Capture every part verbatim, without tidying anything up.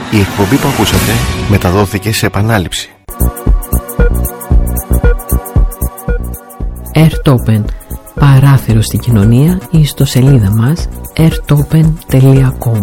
Η εκπομπή που ακούσατε μεταδόθηκε σε επανάληψη. Airtopen, παράθυρο στην κοινωνία, ή στο σελίδα μας airtopen τελεία com.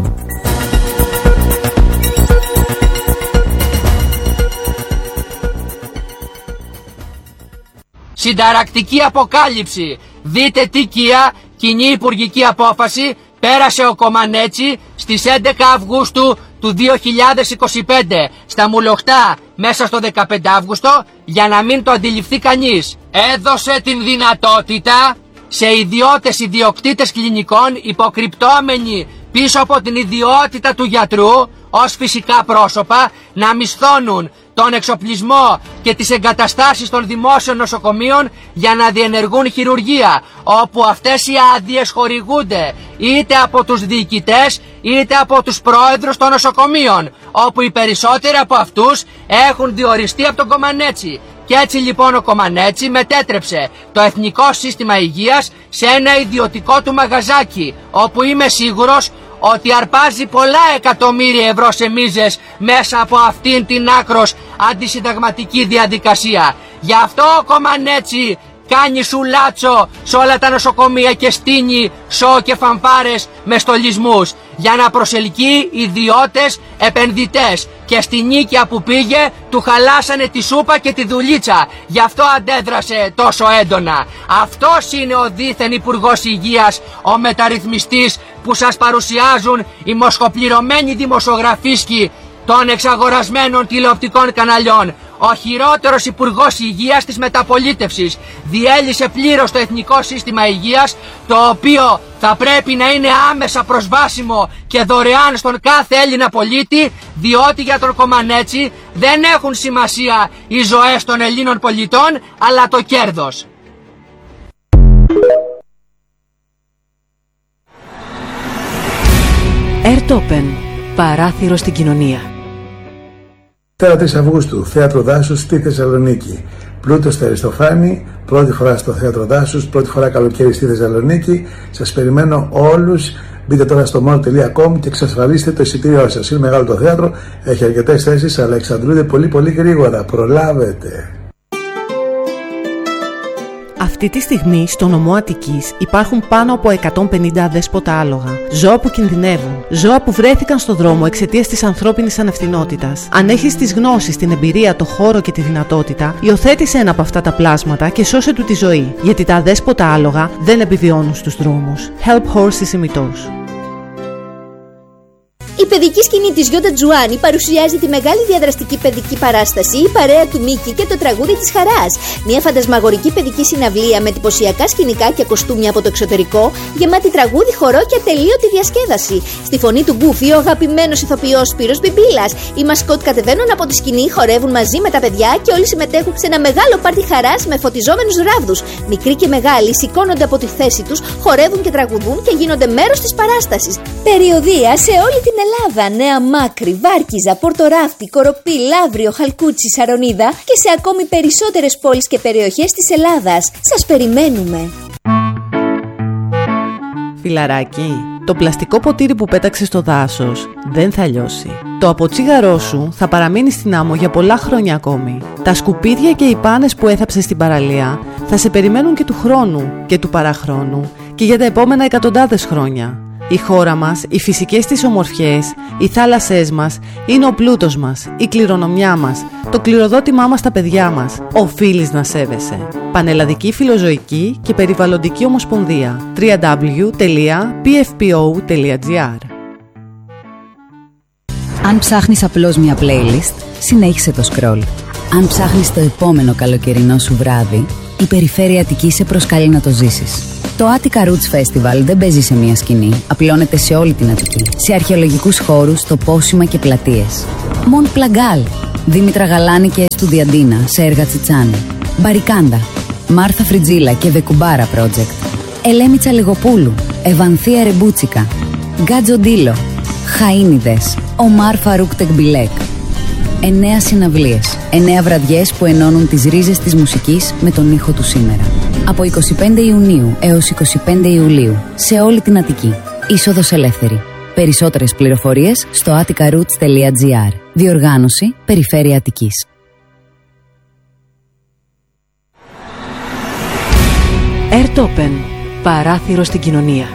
Συνταρακτική αποκάλυψη. Δείτε τι κοιά, κοινή υπουργική απόφαση πέρασε ο Κομανέτσι στις έντεκα Αυγούστου του δύο χιλιάδες είκοσι πέντε στα Μουλοχτά μέσα στο δεκαπέντε Αύγουστο, για να μην το αντιληφθεί κανείς. Έδωσε την δυνατότητα σε ιδιώτες ιδιοκτήτες κλινικών υποκρυπτόμενοι πίσω από την ιδιότητα του γιατρού ως φυσικά πρόσωπα να μισθώνουν τον εξοπλισμό και τις εγκαταστάσεις των δημόσιων νοσοκομείων για να διενεργούν χειρουργία, όπου αυτές οι άδειες χορηγούνται είτε από τους διοικητές είτε από τους πρόεδρους των νοσοκομείων, όπου οι περισσότεροι από αυτούς έχουν διοριστεί από τον Κομανέτσι. Και έτσι λοιπόν ο Κομανέτσι μετέτρεψε το Εθνικό Σύστημα Υγείας σε ένα ιδιωτικό του μαγαζάκι, όπου είμαι σίγουρος ότι αρπάζει πολλά εκατομμύρια ευρώ σε μίζες μέσα από αυτήν την άκρος αντισυνταγματική διαδικασία. Γι' αυτό ο Κομανέτσι κάνει σουλάτσο σε όλα τα νοσοκομεία και στείνει σο και φανφάρες με στολισμούς για να προσελκύει ιδιώτες επενδυτές, και στη νίκαια που πήγε του χαλάσανε τη σούπα και τη δουλίτσα. Γι' αυτό αντέδρασε τόσο έντονα. Αυτός είναι ο δίθεν Υπουργός Υγείας, ο μεταρρυθμιστής που σας παρουσιάζουν οι μοσχοπληρωμένοι δημοσιογραφίσκοι των εξαγορασμένων τηλεοπτικών καναλιών. Ο χειρότερος Υπουργός Υγείας της μεταπολίτευσης διέλυσε πλήρως το Εθνικό Σύστημα Υγείας, το οποίο θα πρέπει να είναι άμεσα προσβάσιμο και δωρεάν στον κάθε Έλληνα πολίτη, διότι για τον Κομανέτσι δεν έχουν σημασία οι ζωές των Ελλήνων πολιτών, αλλά το κέρδος. Airtopen, παράθυρο στην κοινωνία. τρεις Αυγούστου, Θέατρο Δάσους στη Θεσσαλονίκη. Πλούτος στο Αριστοφάνη, πρώτη φορά στο Θέατρο Δάσους, πρώτη φορά καλοκαίρι στη Θεσσαλονίκη. Σας περιμένω όλους. Μπείτε τώρα στο mall τελεία com και εξασφαλίστε το εισιτήριό σας. Είναι μεγάλο το θέατρο, έχει αρκετές θέσεις, αλλά εξαντλούνται πολύ πολύ γρήγορα. Προλάβετε. Αυτή τη στιγμή στο νομό Αττικής υπάρχουν πάνω από εκατόν πενήντα αδέσποτα άλογα. Ζώα που κινδυνεύουν. Ζώα που βρέθηκαν στο δρόμο εξαιτίας της ανθρώπινης ανευθυνότητας. Αν έχεις τις γνώσεις, την εμπειρία, το χώρο και τη δυνατότητα, υιοθέτησε ένα από αυτά τα πλάσματα και σώσε του τη ζωή. Γιατί τα αδέσποτα άλογα δεν επιβιώνουν στους δρόμους. Help Horses ημιτός. Η παιδική σκηνή της Γιώτα Τζουάνι παρουσιάζει τη μεγάλη διαδραστική παιδική παράσταση «Η παρέα του Μίκη και το τραγούδι της χαράς». Μια φαντασμαγορική παιδική συναυλία με εντυπωσιακά σκηνικά και κοστούμια από το εξωτερικό, γεμάτη τραγούδι, χορό και ατελείωτη διασκέδαση. Στη φωνή του Γκούφι, ο αγαπημένος ηθοποιός Σπύρος Μπιμπίλας. Οι μασκότ κατεβαίνουν από τη σκηνή, χορεύουν μαζί με τα παιδιά και όλοι συμμετέχουν σε ένα μεγάλο πάρτι χαράς με φωτιζόμενους ράβδους. Μικροί και μεγάλοι σηκώνονται από τη θέση τους, χορεύουν και τραγουδούν και γίνονται μέρος της παράστασης. Περιοδεία σε όλη την Ελλάδα, Νέα Μάκρη, Βάρκιζα, Πορτοράφτη, Κοροπή, Λαύριο, Χαλκούτσι, Σαρονίδα και σε ακόμη περισσότερες πόλεις και περιοχές της Ελλάδας. Σας περιμένουμε! Φιλαράκι, το πλαστικό ποτήρι που πέταξες στο δάσος δεν θα λιώσει. Το αποτσίγαρό σου θα παραμείνει στην άμμο για πολλά χρόνια ακόμη. Τα σκουπίδια και οι πάνες που έθαψες στην παραλία θα σε περιμένουν και του χρόνου και του παραχρόνου και για τα επόμενα εκατοντάδες χρόνια. Η χώρα μας, οι φυσικές της ομορφιές, οι θάλασσές μας είναι ο πλούτος μας, η κληρονομιά μας, το κληροδότημά μας στα παιδιά μας. Οφείλεις να σέβεσαι. Πανελλαδική Φιλοζωική και Περιβαλλοντική Ομοσπονδία. double-u double-u double-u τελεία πι εφ πι ο τελεία τζι άρ. Αν ψάχνεις απλώς μια playlist, συνέχισε το scroll. Αν ψάχνεις το επόμενο καλοκαιρινό σου βράδυ, η Περιφέρεια Αττικής σε προσκαλεί να το ζήσεις. Το Attica Roots Festival δεν παίζει σε μία σκηνή, απλώνεται σε όλη την Αττική. Σε αρχαιολογικούς χώρους, τοπόσιμα και πλατείες. Μοντ Πλαγκάλ, Δήμητρα Γαλάνη και Στουδιαντίνα σε έργα Τσιτσάνη. Μπαρικάντα, Μάρθα Φριτζίλα και Βεκουμπάρα Project. Ελέμιτσα Λεγοπούλου, Ευανθία Ρεμπούτσικα. Γκάτζο Ντίλο, Χαΐνιδες, Ομάρ Φαρούκ Τεκμπιλέκ. Εννέα συναυλίες, εννέα βραδιές που ενώνουν τις ρίζες της μουσικής με τον ήχο του σήμερα. Από εικοστή πέμπτη Ιουνίου έως εικοστή πέμπτη Ιουλίου, σε όλη την Αττική. Είσοδος ελεύθερη. Περισσότερες πληροφορίες στο attica roots τελεία gr. Διοργάνωση Περιφέρεια Αττικής. Airtopen. Παράθυρο στην κοινωνία.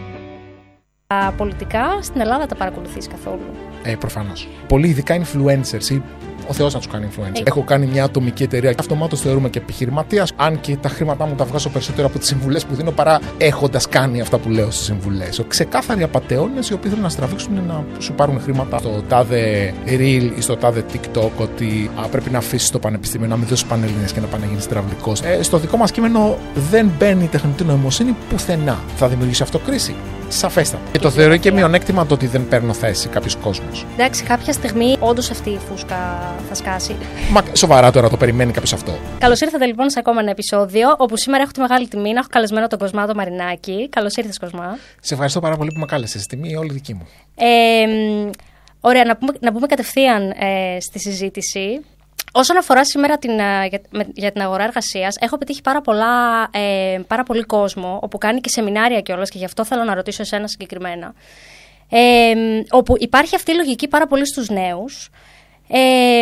Τα πολιτικά στην Ελλάδα τα παρακολουθείς καθόλου? Ε, προφανώς. Πολύ ειδικά influencers ή ο Θεός να τους κάνει influencer. Έχω κάνει μια ατομική εταιρεία και αυτομάτως θεωρούμε και επιχειρηματίας, αν και τα χρήματά μου τα βγάζω περισσότερο από τις συμβουλές που δίνω παρά έχοντας κάνει αυτά που λέω στις συμβουλές. Ξεκάθαροι απατεώνες οι οποίοι θέλουν να στραβήξουν να σου πάρουν χρήματα στο τάδε Reel ή στο τάδε TikTok ότι α, πρέπει να αφήσεις το πανεπιστήμιο, να μην δώσεις πανελλήνιες και να πάνε να γίνεις τραυλικός. Ε, στο δικό μας κείμενο δεν μπαίνει η τεχνητή νοημοσύνη πουθενά. Θα δημιουργήσει αυτό κρίση. Σαφέστα. Και το θεωρώ και μειονέκτημα το ότι δεν παίρνω θέση κάποιος κόσμος. Εντάξει, κάποια στιγμή όντως αυτή η φούσκα θα σκάσει. Μα σοβαρά τώρα το περιμένει κάποιος αυτό? Καλώς ήρθατε λοιπόν σε ακόμα ένα επεισόδιο, όπου σήμερα έχω τη μεγάλη τιμή να έχω καλεσμένο τον Κοσμά τον Μαρινάκη. Καλώς ήρθες, Κοσμά. Σε ευχαριστώ πάρα πολύ που με κάλεσες. Τιμή όλη δική μου. Ε, ωραία, να πούμε, να πούμε κατευθείαν ε, στη συζήτηση. Όσον αφορά σήμερα την, για, για την αγορά εργασίας, έχω πετύχει πάρα, πολλά, ε, πάρα πολύ κόσμο, όπου κάνει και σεμινάρια κιόλας, και γι' αυτό θέλω να ρωτήσω εσένα συγκεκριμένα. Ε, όπου υπάρχει αυτή η λογική πάρα πολύ στους νέους. Ε,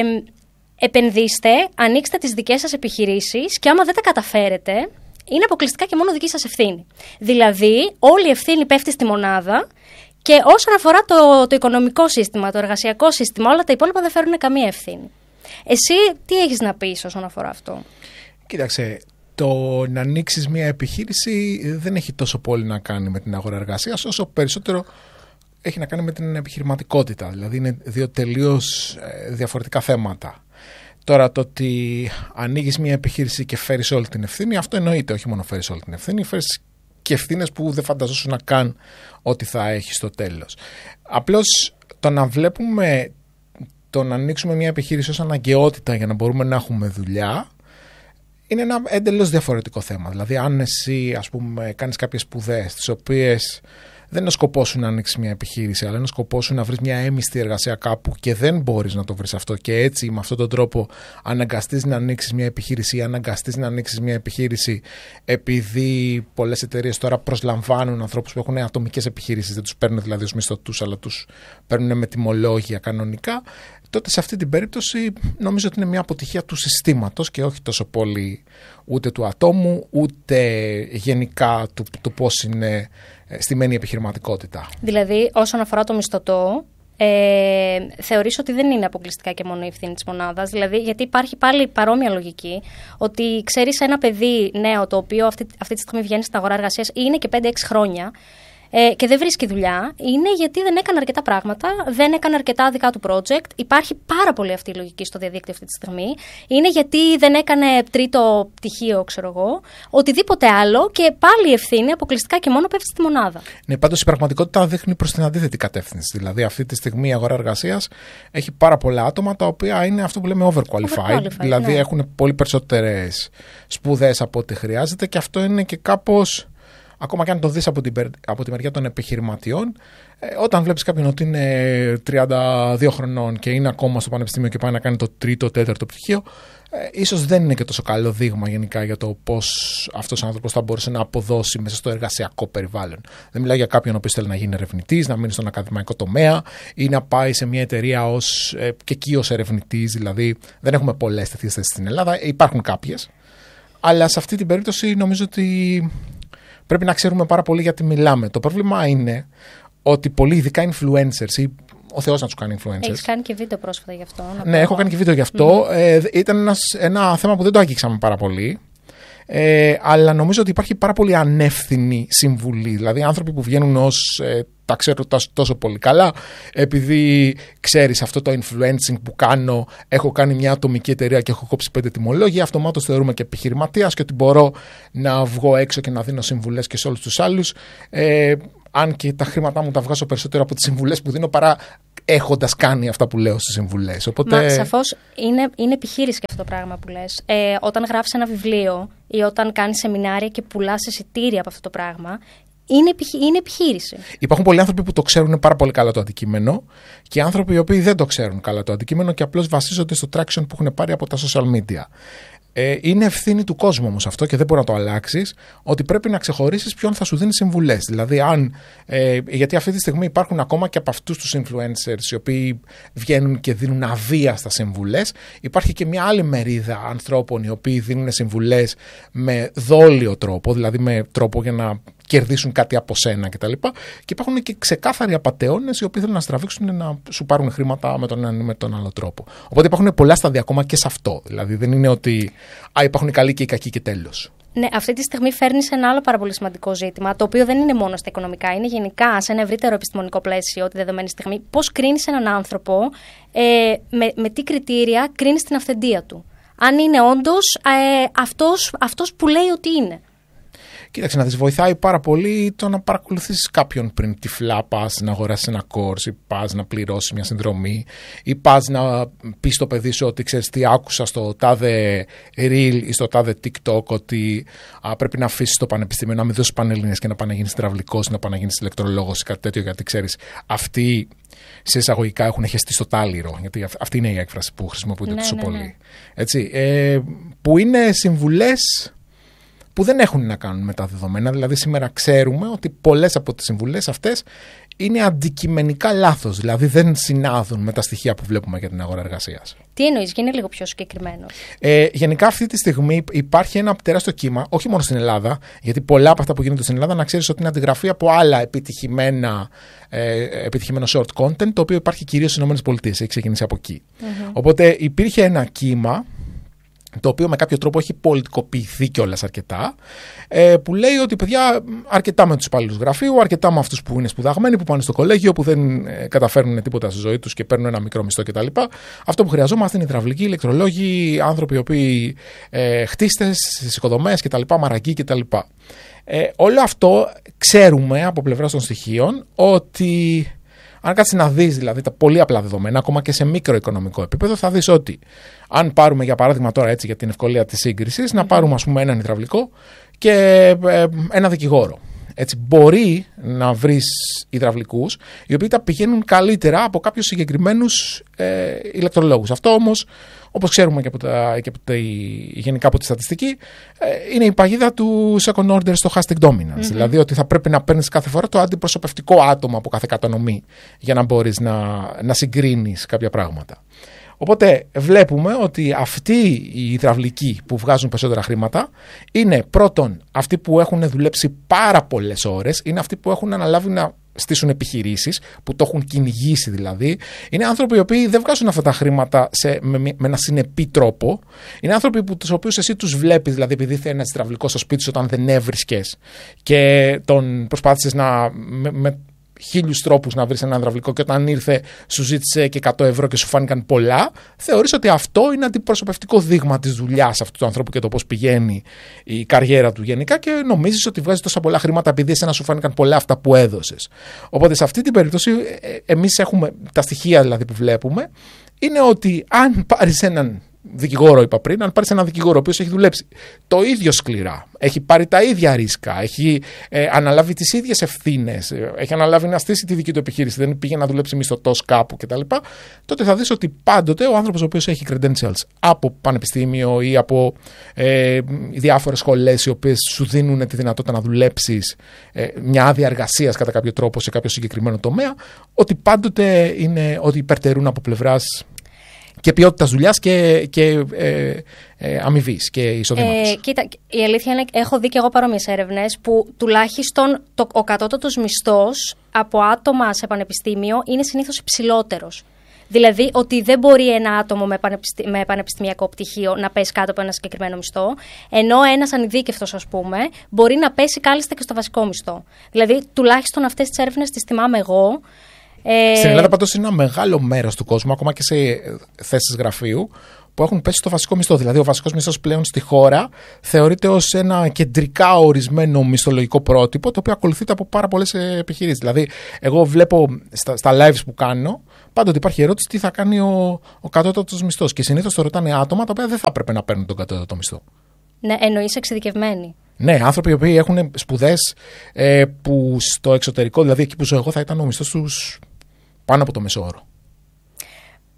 επενδύστε, ανοίξτε τις δικές σας επιχειρήσεις και άμα δεν τα καταφέρετε, είναι αποκλειστικά και μόνο δική σας ευθύνη. Δηλαδή, όλη η ευθύνη πέφτει στη μονάδα. Και όσον αφορά το, το οικονομικό σύστημα, το εργασιακό σύστημα, όλα τα υπόλοιπα δεν φέρουν καμία ευθύνη. Εσύ τι έχεις να πεις όσον αφορά αυτό? Κοίταξε, το να ανοίξεις μια επιχείρηση δεν έχει τόσο πολύ να κάνει με την αγορά εργασίας, όσο περισσότερο έχει να κάνει με την επιχειρηματικότητα. Δηλαδή είναι δύο τελείως διαφορετικά θέματα. Τώρα το ότι ανοίγεις μια επιχείρηση και φέρεις όλη την ευθύνη, αυτό εννοείται. Όχι μόνο φέρεις όλη την ευθύνη, φέρεις και ευθύνες που δεν φανταζόσουν να καν ότι θα έχεις στο τέλος. Απλώς το να βλέπουμε το να ανοίξουμε μια επιχείρηση ως αναγκαιότητα για να μπορούμε να έχουμε δουλειά είναι ένα εντελώς διαφορετικό θέμα. Δηλαδή αν εσύ ας πούμε κάνεις κάποιες σπουδές τις οποίες δεν είναι ο σκοπός σου να ανοίξεις μια επιχείρηση, αλλά είναι ο σκοπός σου να βρεις μια έμιστη εργασία κάπου και δεν μπορείς να το βρεις αυτό και έτσι με αυτόν τον τρόπο αναγκαστείς να ανοίξεις μια επιχείρηση ή αναγκαστείς να ανοίξεις μια επιχείρηση επειδή πολλές εταιρείες τώρα προσλαμβάνουν ανθρώπους που έχουν ατομικές επιχειρήσεις, δεν τους παίρνουν δηλαδή ως μισθωτούς αλλά τους παίρνουν με τιμολόγια κανονικά, τότε σε αυτή την περίπτωση νομίζω ότι είναι μια αποτυχία του συστήματος και όχι τόσο πολύ ούτε του ατόμου ούτε γενικά του, του πώς είναι στημένη η επιχειρηματικότητα. Δηλαδή όσον αφορά το μισθωτό, ε, θεωρείς ότι δεν είναι αποκλειστικά και μόνο η ευθύνη της μονάδας? Δηλαδή γιατί υπάρχει πάλι παρόμοια λογική ότι ξέρεις ένα παιδί νέο το οποίο αυτή, αυτή τη στιγμή βγαίνει στην αγορά εργασίας ή είναι και πέντε έξι χρόνια Ε, και δεν βρίσκει δουλειά, είναι γιατί δεν έκανε αρκετά πράγματα, δεν έκανε αρκετά δικά του project. Υπάρχει πάρα πολύ αυτή η λογική στο διαδίκτυο αυτή τη στιγμή. Είναι γιατί δεν έκανε τρίτο πτυχίο, ξέρω εγώ, οτιδήποτε άλλο και πάλι η ευθύνη αποκλειστικά και μόνο πέφτει στη μονάδα. Ναι, πάντως η πραγματικότητα δείχνει προς την αντίθετη κατεύθυνση. Δηλαδή, αυτή τη στιγμή η αγορά εργασίας έχει πάρα πολλά άτομα τα οποία είναι αυτό που λέμε overqualified. overqualified δηλαδή, ναι. Έχουν πολύ περισσότερες σπουδές από ό,τι χρειάζεται και αυτό είναι και κάπως. Ακόμα και αν το δεις από, από τη μεριά των επιχειρηματιών, ε, όταν βλέπεις κάποιον ότι είναι τριάντα δύο χρονών και είναι ακόμα στο πανεπιστήμιο και πάει να κάνει το τρίτο, τέταρτο πτυχίο, ε, ίσως δεν είναι και τόσο καλό δείγμα γενικά για το πώς αυτός ο άνθρωπος θα μπορούσε να αποδώσει μέσα στο εργασιακό περιβάλλον. Δεν μιλάω για κάποιον ο οποίος θέλει να γίνει ερευνητής, να μείνει στον ακαδημαϊκό τομέα ή να πάει σε μια εταιρεία ως, ε, και εκεί ως ερευνητής. Δηλαδή, δεν έχουμε πολλές τέτοιες θέσεις στην Ελλάδα, ε, υπάρχουν κάποιες. Αλλά σε αυτή την περίπτωση νομίζω ότι πρέπει να ξέρουμε πάρα πολύ γιατί μιλάμε. Το πρόβλημα είναι ότι πολλοί ειδικά influencers ή ο Θεός να τους κάνει influencers. Έχεις κάνει και βίντεο πρόσφατα γι' αυτό. Ναι, έχω κάνει και βίντεο γι' αυτό. Mm-hmm. Ε, ήταν ένας, ένα θέμα που δεν το αγγίξαμε πάρα πολύ. Ε, αλλά νομίζω ότι υπάρχει πάρα πολύ ανεύθυνη συμβουλή. Δηλαδή άνθρωποι που βγαίνουν ως ε, τα ξέρω τόσο, τόσο πολύ καλά, επειδή ξέρεις αυτό το influencing που κάνω, έχω κάνει μια ατομική εταιρεία και έχω κόψει πέντε τιμολόγια, αυτομάτως θεωρούμε και επιχειρηματίας και ότι μπορώ να βγω έξω και να δίνω συμβουλές και σε όλους τους άλλους, ε, αν και τα χρήματά μου τα βγάζω περισσότερο από τις συμβουλές που δίνω παρά έχοντας κάνει αυτά που λέω στις συμβουλές. Οπότε... Μα σαφώς είναι, είναι επιχείρηση και αυτό το πράγμα που λες. Ε, όταν γράφεις ένα βιβλίο ή όταν κάνεις σεμινάρια και πουλάς εισιτήρια από αυτό το πράγμα, είναι, επιχει... είναι επιχείρηση. Υπάρχουν πολλοί άνθρωποι που το ξέρουν πάρα πολύ καλά το αντικείμενο και άνθρωποι οι οποίοι δεν το ξέρουν καλά το αντικείμενο και απλώς βασίζονται στο traction που έχουν πάρει από τα social media. Ε, είναι ευθύνη του κόσμου όμως αυτό και δεν μπορεί να το αλλάξεις, ότι πρέπει να ξεχωρίσεις ποιον θα σου δίνει συμβουλές. Δηλαδή, αν, ε, γιατί αυτή τη στιγμή υπάρχουν ακόμα και από αυτούς τους influencers οι οποίοι βγαίνουν και δίνουν αβίαστα συμβουλές, υπάρχει και μια άλλη μερίδα ανθρώπων οι οποίοι δίνουν συμβουλές με δόλιο τρόπο, δηλαδή με τρόπο για να κερδίσουν κάτι από σένα κτλ. Και, και υπάρχουν και ξεκάθαροι απατεώνες οι οποίοι θέλουν να στραβήξουν να σου πάρουν χρήματα με τον ένα ή με τον άλλο τρόπο. Οπότε υπάρχουν πολλά στάδια ακόμα και σε αυτό. Δηλαδή δεν είναι ότι α, υπάρχουν οι καλοί και οι κακοί και τέλος. Ναι, αυτή τη στιγμή φέρνει ένα άλλο πάρα πολύ σημαντικό ζήτημα, το οποίο δεν είναι μόνο στα οικονομικά, είναι γενικά σε ένα ευρύτερο επιστημονικό πλαίσιο τη δεδομένη στιγμή. Πώς κρίνεις έναν άνθρωπο, ε, με, με τι κριτήρια κρίνεις την αυθεντία του. Αν είναι όντως ε, αυτός, αυτός που λέει ότι είναι. Κοίταξε, να δεις, βοηθάει πάρα πολύ το να παρακολουθήσεις κάποιον πριν τυφλά πας να αγοράσεις ένα course ή πας να πληρώσεις μια συνδρομή ή πας να πεις στο παιδί σου ότι ξέρεις τι άκουσα στο τάδε reel ή στο τάδε TikTok ότι α, πρέπει να αφήσεις το πανεπιστήμιο, να μην δώσεις πανελλήνιες και να πάει να γίνεις υδραυλικός ή να πάει να γίνεις ηλεκτρολόγος ή κάτι τέτοιο, γιατί ξέρεις αυτοί σε εισαγωγικά έχουν χεστεί στο τάλιρο, γιατί αυτή είναι η έκφραση που χρησιμοποιείται ναι, τόσο ναι, πολύ. Ναι. Έτσι, ε, που είναι συμβουλές που δεν έχουν να κάνουν με τα δεδομένα. Δηλαδή σήμερα ξέρουμε ότι πολλές από τις συμβουλές αυτές είναι αντικειμενικά λάθος, δηλαδή δεν συνάδουν με τα στοιχεία που βλέπουμε για την αγορά εργασίας. Τι εννοείς, γίνε λίγο πιο συγκεκριμένο. Ε, γενικά αυτή τη στιγμή υπάρχει ένα τεράστιο κύμα, όχι μόνο στην Ελλάδα, γιατί πολλά από αυτά που γίνονται στην Ελλάδα να ξέρεις ότι είναι αντιγραφή από άλλα επιτυχημένα, ε, επιτυχημένο short content, το οποίο υπάρχει κυρίως στις ΗΠΑ, έχει ξεκινήσει από εκεί. Mm-hmm. Οπότε υπήρχε ένα κύμα, το οποίο με κάποιο τρόπο έχει πολιτικοποιηθεί κιόλας αρκετά, ε, που λέει ότι παιδιά αρκετά με τους υπαλλήλους γραφείου, αρκετά με αυτούς που είναι σπουδαγμένοι, που πάνε στο κολέγιο, που δεν ε, καταφέρνουν τίποτα στη ζωή τους και παίρνουν ένα μικρό μισθό κτλ. Αυτό που χρειαζόμαστε είναι υδραυλικοί, ηλεκτρολόγοι, άνθρωποι οι οποίοι ε, χτίστες στις οικοδομές κτλ, μαραγκοί κτλ. Ε, όλο αυτό ξέρουμε από πλευράς των στοιχείων ότι αν κάτσεις να δεις δηλαδή τα πολύ απλά δεδομένα, ακόμα και σε μικροοικονομικό επίπεδο, θα δεις ότι αν πάρουμε για παράδειγμα τώρα έτσι για την ευκολία της σύγκρισης, να πάρουμε ας πούμε έναν υδραυλικό και ε, ένα δικηγόρο. Έτσι, μπορεί να βρεις υδραυλικούς οι οποίοι τα πηγαίνουν καλύτερα από κάποιους συγκεκριμένους ε, ηλεκτρολόγους. Αυτό όμως, όπως ξέρουμε και, από τα, και από τα, γενικά από τη στατιστική, ε, είναι η παγίδα του second order stochastic dominance. Mm-hmm. Δηλαδή ότι θα πρέπει να παίρνεις κάθε φορά το αντιπροσωπευτικό άτομο από κάθε κατανομή για να μπορείς να, να συγκρίνεις κάποια πράγματα. Οπότε βλέπουμε ότι αυτοί οι υδραυλικοί που βγάζουν περισσότερα χρήματα είναι πρώτον αυτοί που έχουν δουλέψει πάρα πολλές ώρες, είναι αυτοί που έχουν αναλάβει να στήσουν επιχειρήσεις, που το έχουν κυνηγήσει δηλαδή. Είναι άνθρωποι οι οποίοι δεν βγάζουν αυτά τα χρήματα σε, με, με ένα συνεπή τρόπο. Είναι άνθρωποι που, τους οποίους εσύ τους βλέπεις, δηλαδή επειδή θέλει ένας υδραυλικός στο σπίτι σου όταν δεν έβρισκες και τον προσπάθησες να... Με, με, χίλιους τρόπους να βρεις έναν υδραυλικό και όταν ήρθε σου ζήτησε και εκατό ευρώ και σου φάνηκαν πολλά, θεωρείς ότι αυτό είναι αντιπροσωπευτικό δείγμα της δουλειάς αυτού του ανθρώπου και το πώς πηγαίνει η καριέρα του γενικά και νομίζεις ότι βγάζει τόσα πολλά χρήματα επειδή εσένα σου φάνηκαν πολλά αυτά που έδωσες. Οπότε σε αυτή την περίπτωση εμείς έχουμε τα στοιχεία δηλαδή που βλέπουμε είναι ότι αν πάρεις έναν δικηγόρο, είπα πριν, αν πάρεις έναν δικηγόρο ο οποίος έχει δουλέψει το ίδιο σκληρά, έχει πάρει τα ίδια ρίσκα, έχει ε, αναλάβει τις ίδιες ευθύνες, ε, έχει αναλάβει να στήσει τη δική του επιχείρηση, δεν πήγε να δουλέψει μισθωτός κάπου κτλ., τότε θα δεις ότι πάντοτε ο άνθρωπος ο οποίος έχει credentials από πανεπιστήμιο ή από ε, διάφορες σχολές οι οποίες σου δίνουν τη δυνατότητα να δουλέψεις ε, μια άδεια εργασίας κατά κάποιο τρόπο σε κάποιο συγκεκριμένο τομέα, ότι πάντοτε είναι ότι υπερτερούν από πλευράς και ποιότητας δουλειάς και, και ε, ε, αμοιβής και εισοδήματος. Ε, κοίτα, η αλήθεια είναι, έχω δει και εγώ παρόμοιες έρευνες που τουλάχιστον το, ο κατώτατος μισθός από άτομα σε πανεπιστήμιο είναι συνήθως υψηλότερος. Δηλαδή ότι δεν μπορεί ένα άτομο με, πανεπιστή, με πανεπιστημιακό πτυχίο να πέσει κάτω από ένα συγκεκριμένο μισθό, ενώ ένας ανειδίκευτος, ας πούμε, μπορεί να πέσει κάλλιστα και στο βασικό μισθό. Δηλαδή τουλάχιστον αυτές τις έρευνες τις θυμάμαι εγώ. Ε... Στην Ελλάδα πάντως είναι ένα μεγάλο μέρος του κόσμου, ακόμα και σε θέσεις γραφείου, που έχουν πέσει στο βασικό μισθό. Δηλαδή, ο βασικός μισθός πλέον στη χώρα θεωρείται ως ένα κεντρικά ορισμένο μισθολογικό πρότυπο, το οποίο ακολουθείται από πάρα πολλές επιχειρήσεις. Δηλαδή, εγώ βλέπω στα, στα lives που κάνω, πάντοτε υπάρχει ερώτηση τι θα κάνει ο, ο κατώτατος μισθός. Και συνήθως το ρωτάνε άτομα τα οποία δεν θα έπρεπε να παίρνουν τον κατώτατο μισθό. Ναι, εννοείς εξειδικευμένοι. Ναι, άνθρωποι οι οποίοι έχουν σπουδές ε, που στο εξωτερικό, δηλαδή εκεί που ζω εγώ, θα ήταν ο μισθός τους πάνω από το μέσο όρο.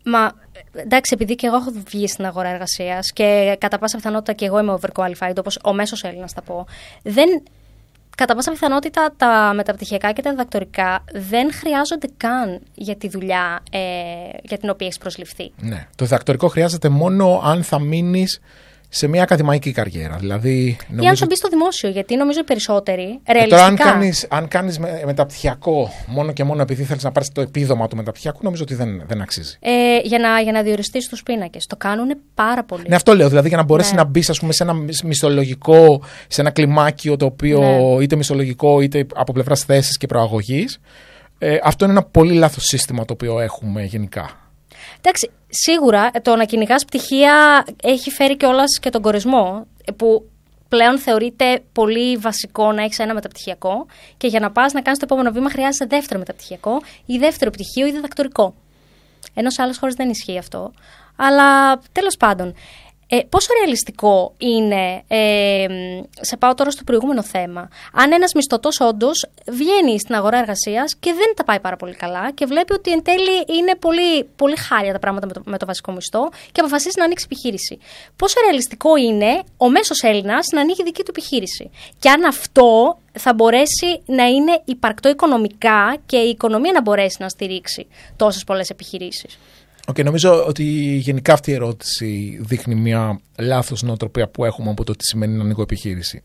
Μα εντάξει, επειδή και εγώ έχω βγει στην αγορά εργασίας και κατά πάσα πιθανότητα και εγώ είμαι overqualified, όπως ο μέσος Έλληνας θα πω, δεν, κατά πάσα πιθανότητα τα μεταπτυχιακά και τα διδακτορικά δεν χρειάζονται καν για τη δουλειά ε, για την οποία έχεις προσληφθεί. Ναι. Το διδακτορικό χρειάζεται μόνο αν θα μείνεις σε μια ακαδημαϊκή καριέρα. Δηλαδή, νομίζω... Ή αν θα μπει στο δημόσιο, γιατί νομίζω οι περισσότεροι ε, ρεαλιστικά. Τώρα, αν κάνεις, αν κάνεις με, μεταπτυχιακό μόνο και μόνο επειδή θέλεις να πάρεις το επίδομα του μεταπτυχιακού, νομίζω ότι δεν, δεν αξίζει. Ε, για, να, για να διοριστείς τους πίνακες. Το κάνουν πάρα πολύ. Ναι, αυτό λέω. Δηλαδή, για να μπορέσει ναι. να μπει, ας πούμε, σε ένα μισθολογικό, σε ένα κλιμάκιο το οποίο ναι. είτε μισθολογικό είτε από πλευράς θέσης και προαγωγής. Ε, αυτό είναι ένα πολύ λάθος σύστημα το οποίο έχουμε γενικά. Εντάξει, σίγουρα το να κυνηγάς πτυχία έχει φέρει κιόλας και τον κορεσμό, που πλέον θεωρείται πολύ βασικό να έχεις ένα μεταπτυχιακό και για να πας να κάνεις το επόμενο βήμα χρειάζεσαι δεύτερο μεταπτυχιακό ή δεύτερο πτυχίο ή διδακτορικό. Ενώ σε άλλες χώρες δεν ισχύει αυτό. Αλλά τέλος πάντων, ε, πόσο ρεαλιστικό είναι, ε, σε πάω τώρα στο προηγούμενο θέμα, αν ένας μισθωτός όντως βγαίνει στην αγορά εργασίας και δεν τα πάει πάρα πολύ καλά και βλέπει ότι εν τέλει είναι πολύ, πολύ χάλια τα πράγματα με το, με το βασικό μισθό και αποφασίσει να ανοίξει επιχείρηση. Πόσο ρεαλιστικό είναι ο μέσος Έλληνας να ανοίγει δική του επιχείρηση. Και αν αυτό θα μπορέσει να είναι υπαρκτό οικονομικά και η οικονομία να μπορέσει να στηρίξει τόσες πολλές επιχειρήσεις. Okay, νομίζω ότι γενικά αυτή η ερώτηση δείχνει μια λάθος νοοτροπία που έχουμε από το τι σημαίνει να ανοίγω επιχείρηση.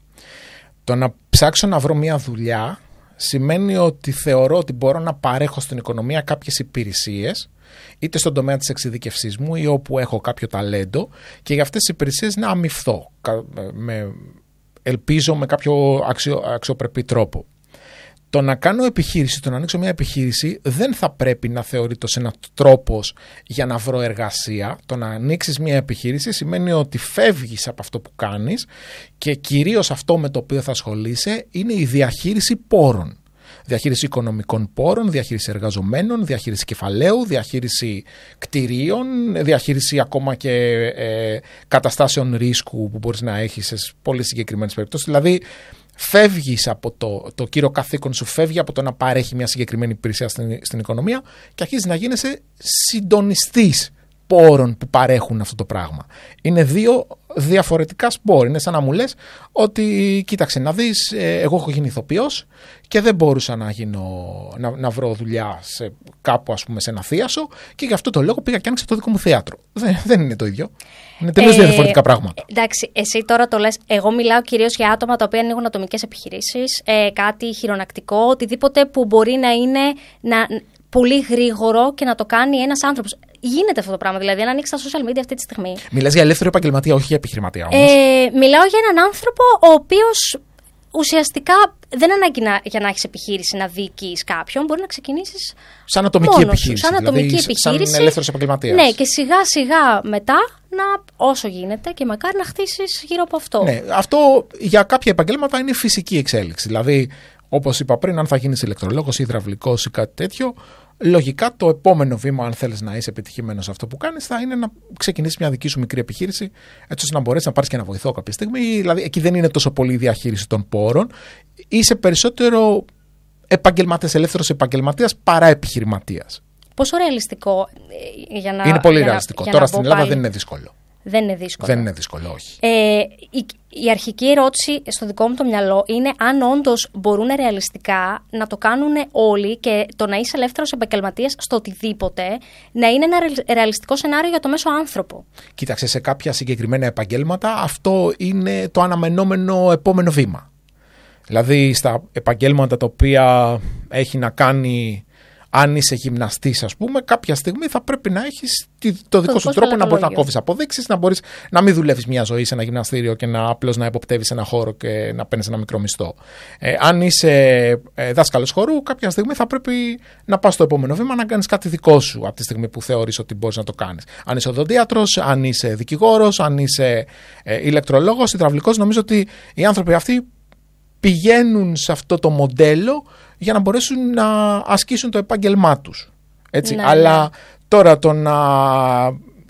Το να ψάξω να βρω μια δουλειά σημαίνει ότι θεωρώ ότι μπορώ να παρέχω στην οικονομία κάποιες υπηρεσίες, είτε στον τομέα της εξειδικευσής μου ή όπου έχω κάποιο ταλέντο, και για αυτές τις υπηρεσίες να αμοιφθώ, με, ελπίζω με κάποιο αξιο, αξιοπρεπή τρόπο. Το να κάνω επιχείρηση, το να ανοίξω μια επιχείρηση δεν θα πρέπει να θεωρείται ως ένας τρόπος για να βρω εργασία. Το να ανοίξεις μια επιχείρηση σημαίνει ότι φεύγεις από αυτό που κάνεις και κυρίως αυτό με το οποίο θα ασχολείσαι είναι η διαχείριση πόρων. Διαχείριση οικονομικών πόρων, διαχείριση εργαζομένων, διαχείριση κεφαλαίου, διαχείριση κτηρίων, διαχείριση ακόμα και ε, καταστάσεων ρίσκου που μπορείς να έχεις σε πολύ συγκεκριμένες περιπτώσεις. Δηλαδή, φεύγεις από το, το κύριο καθήκον σου, φεύγει από το να παρέχει μια συγκεκριμένη υπηρεσία στην, στην οικονομία και αρχίζεις να γίνεσαι συντονιστής πόρων που παρέχουν αυτό το πράγμα. Είναι δύο διαφορετικά σπόρ. Είναι σαν να μου λες ότι κοίταξε να δεις, εγώ έχω γίνει ηθοποιός και δεν μπορούσα να, γίνω, να, να βρω δουλειά σε, κάπου, ας πούμε, σε ένα θίασο, και γι' αυτό το λόγο πήγα και άνοιξα το δικό μου θέατρο. Δεν, δεν είναι το ίδιο. Είναι τελείως ε, διαφορετικά πράγματα. Εντάξει, εσύ τώρα το λες. Εγώ μιλάω κυρίως για άτομα τα οποία ανοίγουν ατομικές επιχειρήσεις, ε, κάτι χειρονακτικό, οτιδήποτε που μπορεί να είναι να, πολύ γρήγορο και να το κάνει ένας άνθρωπος. Γίνεται αυτό το πράγμα, δηλαδή, να ανοίξει τα social media αυτή τη στιγμή. Μιλάς για ελεύθερο επαγγελματία, όχι για επιχειρηματία όμως. Ε, μιλάω για έναν άνθρωπο ο οποίος ουσιαστικά δεν ανάγκη να, για να έχεις επιχείρηση να διοικείς κάποιον, μπορεί να ξεκινήσεις σαν ατομική μόνος επιχείρηση. Σαν ατομική δηλαδή, επιχείρηση. Σαν ελεύθερος επαγγελματίας. Ναι, και σιγά σιγά μετά, να, όσο γίνεται, και μακάρι να χτίσεις γύρω από αυτό. Ναι, αυτό για κάποια επαγγέλματα είναι φυσική εξέλιξη. Δηλαδή, όπως είπα πριν, αν θα γίνεις ηλεκτρολόγος ή υδραυλικός ή κάτι τέτοιο, λογικά το επόμενο βήμα, αν θέλεις να είσαι επιτυχημένος σε αυτό που κάνεις, θα είναι να ξεκινήσεις μια δική σου μικρή επιχείρηση, έτσι ώστε να μπορέσεις να πάρεις και ένα βοηθό κάποια στιγμή. Δηλαδή, εκεί δεν είναι τόσο πολύ η διαχείριση των πόρων. Είσαι περισσότερο επαγγελματίας, ελεύθερος επαγγελματίας παρά επιχειρηματίας. Πόσο ρεαλιστικό για να. Είναι πολύ για ρεαλιστικό. Να, Τώρα να στην Ελλάδα πάλι... δεν είναι δύσκολο. Δεν είναι δύσκολο. Δεν είναι δύσκολο, όχι. Ε, η, η αρχική ερώτηση στο δικό μου το μυαλό είναι αν όντως μπορούν ρεαλιστικά να το κάνουν όλοι, και το να είσαι ελεύθερος επαγγελματίας στο οτιδήποτε να είναι ένα ρεαλιστικό σενάριο για το μέσο άνθρωπο. Κοίταξε, σε κάποια συγκεκριμένα επαγγέλματα αυτό είναι το αναμενόμενο επόμενο βήμα. Δηλαδή στα επαγγέλματα τα οποία έχει να κάνει, αν είσαι γυμναστής, ας πούμε, κάποια στιγμή θα πρέπει να έχεις το δικό το σου τρόπο να μπορείς να κόβεις αποδείξεις, να μπορείς να μην δουλεύεις μια ζωή σε ένα γυμναστήριο και να απλώς να εποπτεύεις ένα χώρο και να παίρνεις ένα μικρό μισθό. Ε, αν είσαι ε, δάσκαλος χορού, κάποια στιγμή θα πρέπει να πας στο επόμενο βήμα να κάνεις κάτι δικό σου από τη στιγμή που θεωρείς ότι μπορείς να το κάνεις. Αν είσαι οδοντίατρος, αν είσαι δικηγόρος, αν είσαι ε, ηλεκτρολόγος, υδραυλικός, νομίζω ότι οι άνθρωποι αυτοί πηγαίνουν σε αυτό το μοντέλο για να μπορέσουν να ασκήσουν το επάγγελμά τους. Έτσι. Ναι, Αλλά ναι. τώρα το να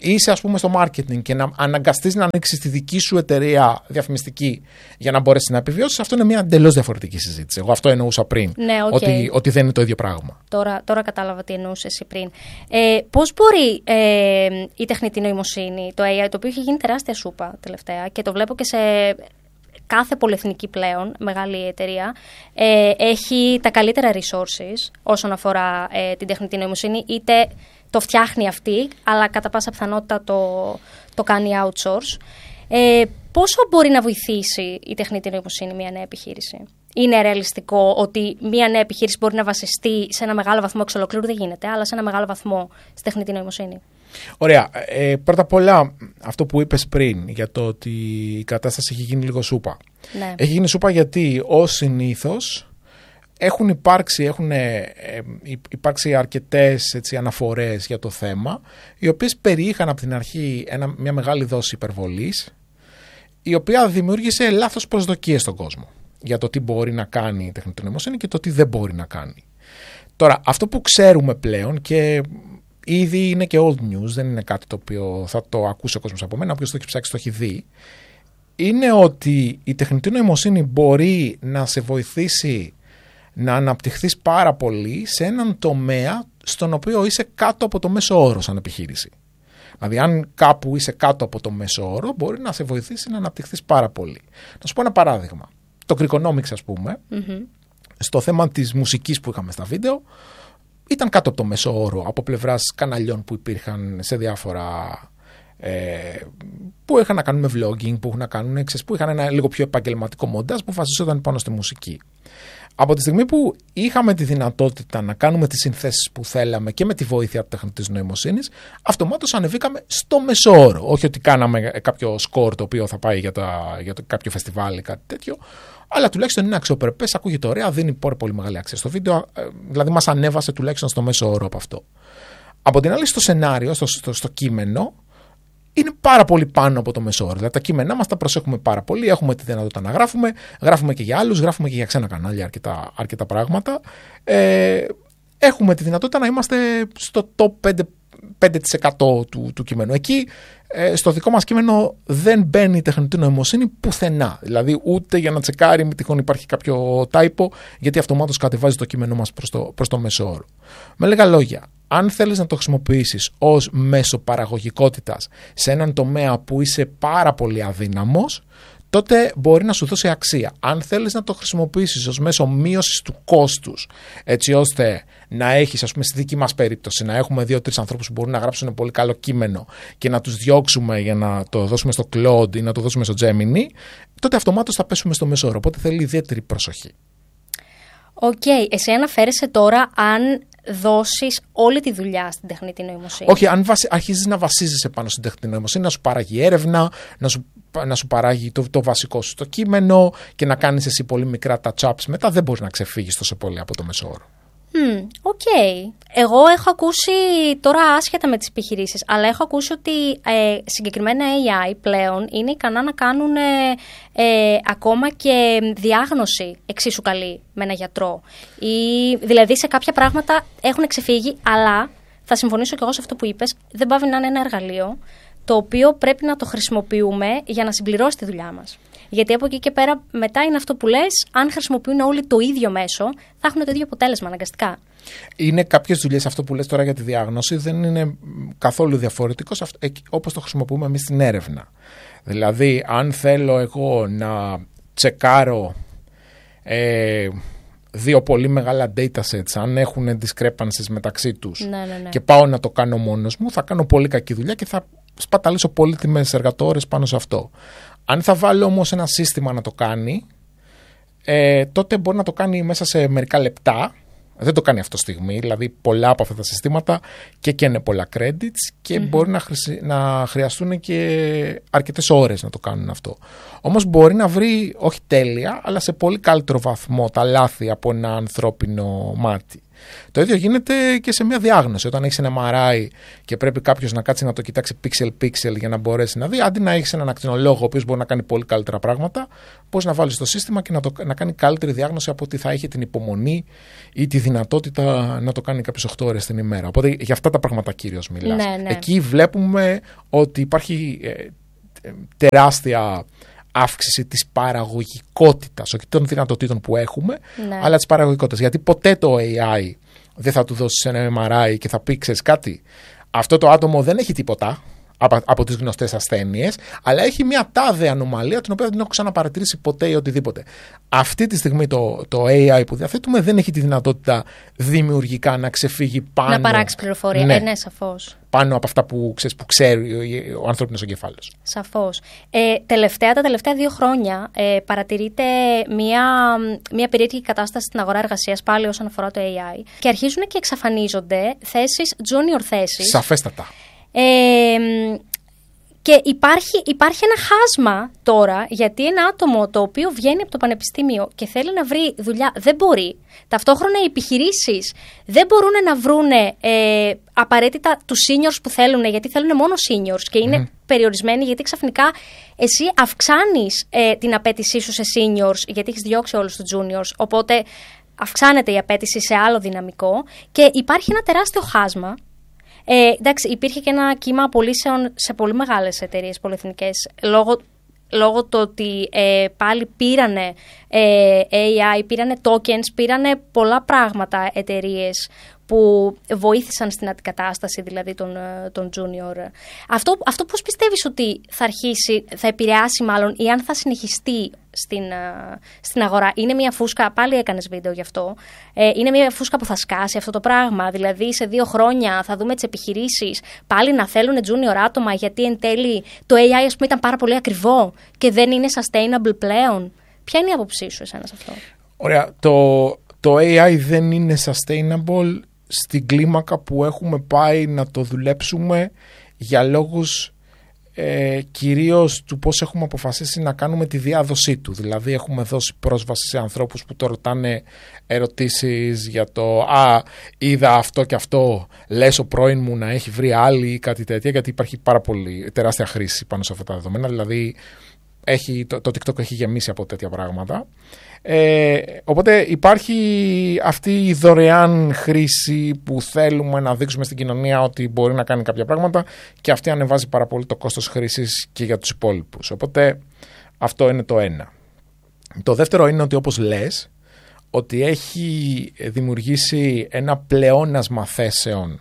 είσαι ας πούμε στο marketing και να αναγκαστείς να ανοίξεις τη δική σου εταιρεία διαφημιστική για να μπορέσεις να επιβιώσεις, αυτό είναι μια εντελώς διαφορετική συζήτηση. Εγώ αυτό εννοούσα πριν, ναι, okay. ότι, ότι δεν είναι το ίδιο πράγμα. Τώρα, τώρα κατάλαβα τι εννοούσες εσύ πριν. Ε, πώς μπορεί ε, η τεχνητή νοημοσύνη, το έι άι, το οποίο έχει γίνει τεράστια σούπα τελευταία και το βλέπω και σε κάθε πολυεθνική πλέον, μεγάλη εταιρεία, ε, έχει τα καλύτερα resources όσον αφορά ε, την τεχνητή νοημοσύνη, είτε το φτιάχνει αυτή, αλλά κατά πάσα πιθανότητα το, το κάνει outsource. Ε, πόσο μπορεί να βοηθήσει η τεχνητή νοημοσύνη μια νέα επιχείρηση? Είναι ρεαλιστικό ότι μια νέα επιχείρηση μπορεί να βασιστεί σε ένα μεγάλο βαθμό, εξ ολοκλήρου δεν γίνεται, αλλά σε ένα μεγάλο βαθμό στη τεχνητή νοημοσύνη? Ωραία. Ε, πρώτα απ' όλα, αυτό που είπες πριν για το ότι η κατάσταση έχει γίνει λίγο σούπα. Ναι. Έχει γίνει σούπα γιατί ως συνήθως έχουν υπάρξει, έχουν ε, υπάρξει αρκετές έτσι, αναφορές για το θέμα, οι οποίες περιείχαν από την αρχή ένα, μια μεγάλη δόση υπερβολής, η οποία δημιούργησε λάθος προσδοκίες στον κόσμο για το τι μπορεί να κάνει η τεχνητή νοημοσύνη και το τι δεν μπορεί να κάνει. Τώρα, αυτό που ξέρουμε πλέον και ήδη είναι και old news, δεν είναι κάτι το οποίο θα το ακούσει ο κόσμος από μένα, όποιος το έχει ψάξει το έχει δει, είναι ότι η τεχνητή νοημοσύνη μπορεί να σε βοηθήσει να αναπτυχθείς πάρα πολύ σε έναν τομέα στον οποίο είσαι κάτω από το μέσο όρο σαν επιχείρηση. Δηλαδή, αν κάπου είσαι κάτω από το μέσο όρο, μπορεί να σε βοηθήσει να αναπτυχθείς πάρα πολύ. Να σου πω ένα παράδειγμα. Το Greekonomics, ας πούμε, mm-hmm. στο θέμα της μουσικής που είχαμε στα βίντεο, ήταν κάτω από το μέσο όρο από πλευράς καναλιών που υπήρχαν σε διάφορα. Ε, που είχαν να κάνουν με vlogging, που, να κάνουν, ξέρεις, που είχαν ένα λίγο πιο επαγγελματικό μοντάζ που βασιζόταν πάνω στη μουσική. Από τη στιγμή που είχαμε τη δυνατότητα να κάνουμε τις συνθέσεις που θέλαμε και με τη βοήθεια της τεχνητής νοημοσύνης, αυτομάτως ανεβήκαμε στο μεσόωρο. Όχι ότι κάναμε κάποιο σκορ το οποίο θα πάει για, τα, για το, κάποιο φεστιβάλ ή κάτι τέτοιο, αλλά τουλάχιστον είναι αξιοπρεπές, ακούγεται ωραία, δίνει πολύ, πολύ μεγάλη αξία στο βίντεο, δηλαδή μας ανέβασε τουλάχιστον στο μέσο-όρο από αυτό. Από την άλλη, στο σενάριο, στο, στο, στο κείμενο, είναι πάρα πολύ πάνω από το μεσόωρο. Δηλαδή τα κείμενά μας τα προσέχουμε πάρα πολύ. Έχουμε τη δυνατότητα να γράφουμε. Γράφουμε και για άλλους, γράφουμε και για ξένα κανάλια αρκετά, αρκετά πράγματα. Ε, έχουμε τη δυνατότητα να είμαστε στο top πέντε τοις εκατό του, του κειμένου. Εκεί, ε, στο δικό μας κείμενο, δεν μπαίνει η τεχνητή νοημοσύνη πουθενά. Δηλαδή, ούτε για να τσεκάρει μη τυχόν υπάρχει κάποιο τάιπο, γιατί αυτομάτως κατεβάζει το κείμενό μας προς το, προς το μέσο-όρο. Με λίγα λόγια, αν θέλεις να το χρησιμοποιήσεις ως μέσο παραγωγικότητας σε έναν τομέα που είσαι πάρα πολύ αδύναμος, τότε μπορεί να σου δώσει αξία. Αν θέλεις να το χρησιμοποιήσεις ως μέσο μείωσης του κόστους, έτσι ώστε να έχεις, ας πούμε, στη δική μας περίπτωση, να έχουμε δύο-τρεις ανθρώπους που μπορούν να γράψουν πολύ καλό κείμενο και να τους διώξουμε για να το δώσουμε στο Claude ή να το δώσουμε στο Gemini, τότε αυτομάτως θα πέσουμε στο μέσο όρο. Οπότε θέλει ιδιαίτερη προσοχή. Οκ. Okay. Εσύ αναφέρεσαι τώρα αν δώσεις όλη τη δουλειά στην τεχνητή νοημοσύνη. Όχι, αν βασι... αρχίζεις να βασίζεσαι πάνω στην τεχνητή νοημοσύνη, να σου παράγει έρευνα, να σου, να σου παράγει το, το βασικό σου το κείμενο και να κάνεις εσύ πολύ μικρά touch-ups μετά, δεν μπορείς να ξεφύγεις τόσο πολύ από το μέσο όρο. Οκ. Okay. Εγώ έχω ακούσει, τώρα άσχετα με τις επιχειρήσεις, αλλά έχω ακούσει ότι ε, συγκεκριμένα έι άι πλέον είναι ικανά να κάνουν ε, ε, ακόμα και διάγνωση εξίσου καλή με ένα γιατρό. Ή, δηλαδή σε κάποια πράγματα έχουν ξεφύγει, αλλά θα συμφωνήσω και εγώ σε αυτό που είπες, δεν πάβει να είναι ένα εργαλείο το οποίο πρέπει να το χρησιμοποιούμε για να συμπληρώσει τη δουλειά μας. Γιατί από εκεί και πέρα μετά είναι αυτό που λες, αν χρησιμοποιούν όλοι το ίδιο μέσο, θα έχουν το ίδιο αποτέλεσμα αναγκαστικά. Είναι κάποιες δουλειές, αυτό που λες τώρα για τη διάγνωση, δεν είναι καθόλου διαφορετικό όπως το χρησιμοποιούμε εμείς στην έρευνα. Δηλαδή, αν θέλω εγώ να τσεκάρω ε, δύο πολύ μεγάλα datasets, αν έχουν discrepancies μεταξύ τους, ναι, ναι, ναι. και πάω να το κάνω μόνος μου, θα κάνω πολύ κακή δουλειά και θα σπαταλήσω πολύτιμες εργατόρες πάνω σε αυτό. Αν θα βάλω όμως ένα σύστημα να το κάνει, ε, τότε μπορεί να το κάνει μέσα σε μερικά λεπτά. Δεν το κάνει αυτό στιγμή, δηλαδή πολλά από αυτά τα συστήματα και καίνε πολλά credits και mm-hmm. μπορεί να, χρησι... να χρειαστούν και αρκετές ώρες να το κάνουν αυτό. Όμως μπορεί να βρει, όχι τέλεια, αλλά σε πολύ καλύτερο βαθμό τα λάθη από ένα ανθρώπινο μάτι. Το ίδιο γίνεται και σε μια διάγνωση. Όταν έχεις ένα εμ αρ άι και πρέπει κάποιος να κάτσει να το κοιτάξει pixel-pixel για να μπορέσει να δει, αντί να έχεις έναν ακτινολόγο ο οποίος μπορεί να κάνει πολύ καλύτερα πράγματα, πώς να βάλεις το σύστημα και να, το, να κάνει καλύτερη διάγνωση από ότι θα έχει την υπομονή ή τη δυνατότητα να το κάνει κάποιες οκτώ ώρες την ημέρα. Οπότε για αυτά τα πράγματα κυρίως μιλάς. Ναι, ναι. Εκεί βλέπουμε ότι υπάρχει ε, ε, τεράστια αύξηση της παραγωγικότητας, όχι των δυνατοτήτων που έχουμε, ναι. αλλά της παραγωγικότητας. Γιατί ποτέ το έι άι δεν θα του δώσει ένα εμ αρ άι και θα πει, ξέρεις κάτι, αυτό το άτομο δεν έχει τίποτα από, από τις γνωστές ασθένειες, αλλά έχει μια τάδε ανομαλία την οποία δεν έχω ξαναπαρατηρήσει ποτέ ή οτιδήποτε. Αυτή τη στιγμή το, το έι άι που διαθέτουμε δεν έχει τη δυνατότητα δημιουργικά να ξεφύγει πάνω. Να παράξει πληροφορία, ναι, ε, ναι σαφώς. Πάνω από αυτά που, ξέρεις, που ξέρει ο ανθρώπινος εγκεφάλος. Σαφώς. Ε, τελευταία, τα τελευταία δύο χρόνια ε, παρατηρείται μια, μια περίεργη κατάσταση στην αγορά εργασίας πάλι όσον αφορά το έι άι και αρχίζουν και εξαφανίζονται θέσεις, junior θέσεις. Σαφέστατα. Ε, και υπάρχει, υπάρχει ένα χάσμα τώρα, γιατί ένα άτομο το οποίο βγαίνει από το πανεπιστήμιο και θέλει να βρει δουλειά δεν μπορεί. Ταυτόχρονα οι επιχειρήσεις δεν μπορούν να βρούνε ε, απαραίτητα τους seniors που θέλουν, γιατί θέλουν μόνο seniors και είναι mm. περιορισμένοι, γιατί ξαφνικά εσύ αυξάνεις ε, την απέτησή σου σε seniors, γιατί έχεις διώξει όλους τους juniors, οπότε αυξάνεται η απέτηση σε άλλο δυναμικό και υπάρχει ένα τεράστιο χάσμα. Ε, εντάξει, υπήρχε και ένα κύμα απολύσεων σε πολύ μεγάλες εταιρείες πολυεθνικές λόγω, λόγω του ότι ε, πάλι πήρανε ε, έι άι, πήρανε tokens, πήρανε πολλά πράγματα εταιρείες που βοήθησαν στην αντικατάσταση δηλαδή των, των junior. Αυτό, αυτό πώς πιστεύεις ότι θα αρχίσει, θα επηρεάσει μάλλον ή αν θα συνεχιστεί στην, στην αγορά? Είναι μια φούσκα, πάλι έκανες βίντεο γι' αυτό, ε, είναι μια φούσκα που θα σκάσει αυτό το πράγμα? Δηλαδή σε δύο χρόνια θα δούμε τις επιχειρήσεις πάλι να θέλουν junior άτομα γιατί εν τέλει το έι άι ας πούμε ήταν πάρα πολύ ακριβό και δεν είναι sustainable πλέον. Ποια είναι η άποψή σου εσένα σε αυτό? Ωραία, το, το έι άι δεν είναι sustainable στην κλίμακα που έχουμε πάει να το δουλέψουμε για λόγους ε, κυρίως του πώς έχουμε αποφασίσει να κάνουμε τη διάδοσή του. Δηλαδή έχουμε δώσει πρόσβαση σε ανθρώπους που το ρωτάνε ερωτήσεις για το «Α, είδα αυτό και αυτό, λες ο πρώην μου να έχει βρει άλλη» ή κάτι τέτοια, γιατί υπάρχει πάρα πολύ τεράστια χρήση πάνω σε αυτά τα δεδομένα. Δηλαδή έχει, το, το TikTok έχει γεμίσει από τέτοια πράγματα. Ε, οπότε υπάρχει αυτή η δωρεάν χρήση που θέλουμε να δείξουμε στην κοινωνία ότι μπορεί να κάνει κάποια πράγματα και αυτή ανεβάζει πάρα πολύ το κόστος χρήσης και για τους υπόλοιπους. Οπότε αυτό είναι το ένα. Το δεύτερο είναι ότι όπως λες, ότι έχει δημιουργήσει ένα πλεόνασμα θέσεων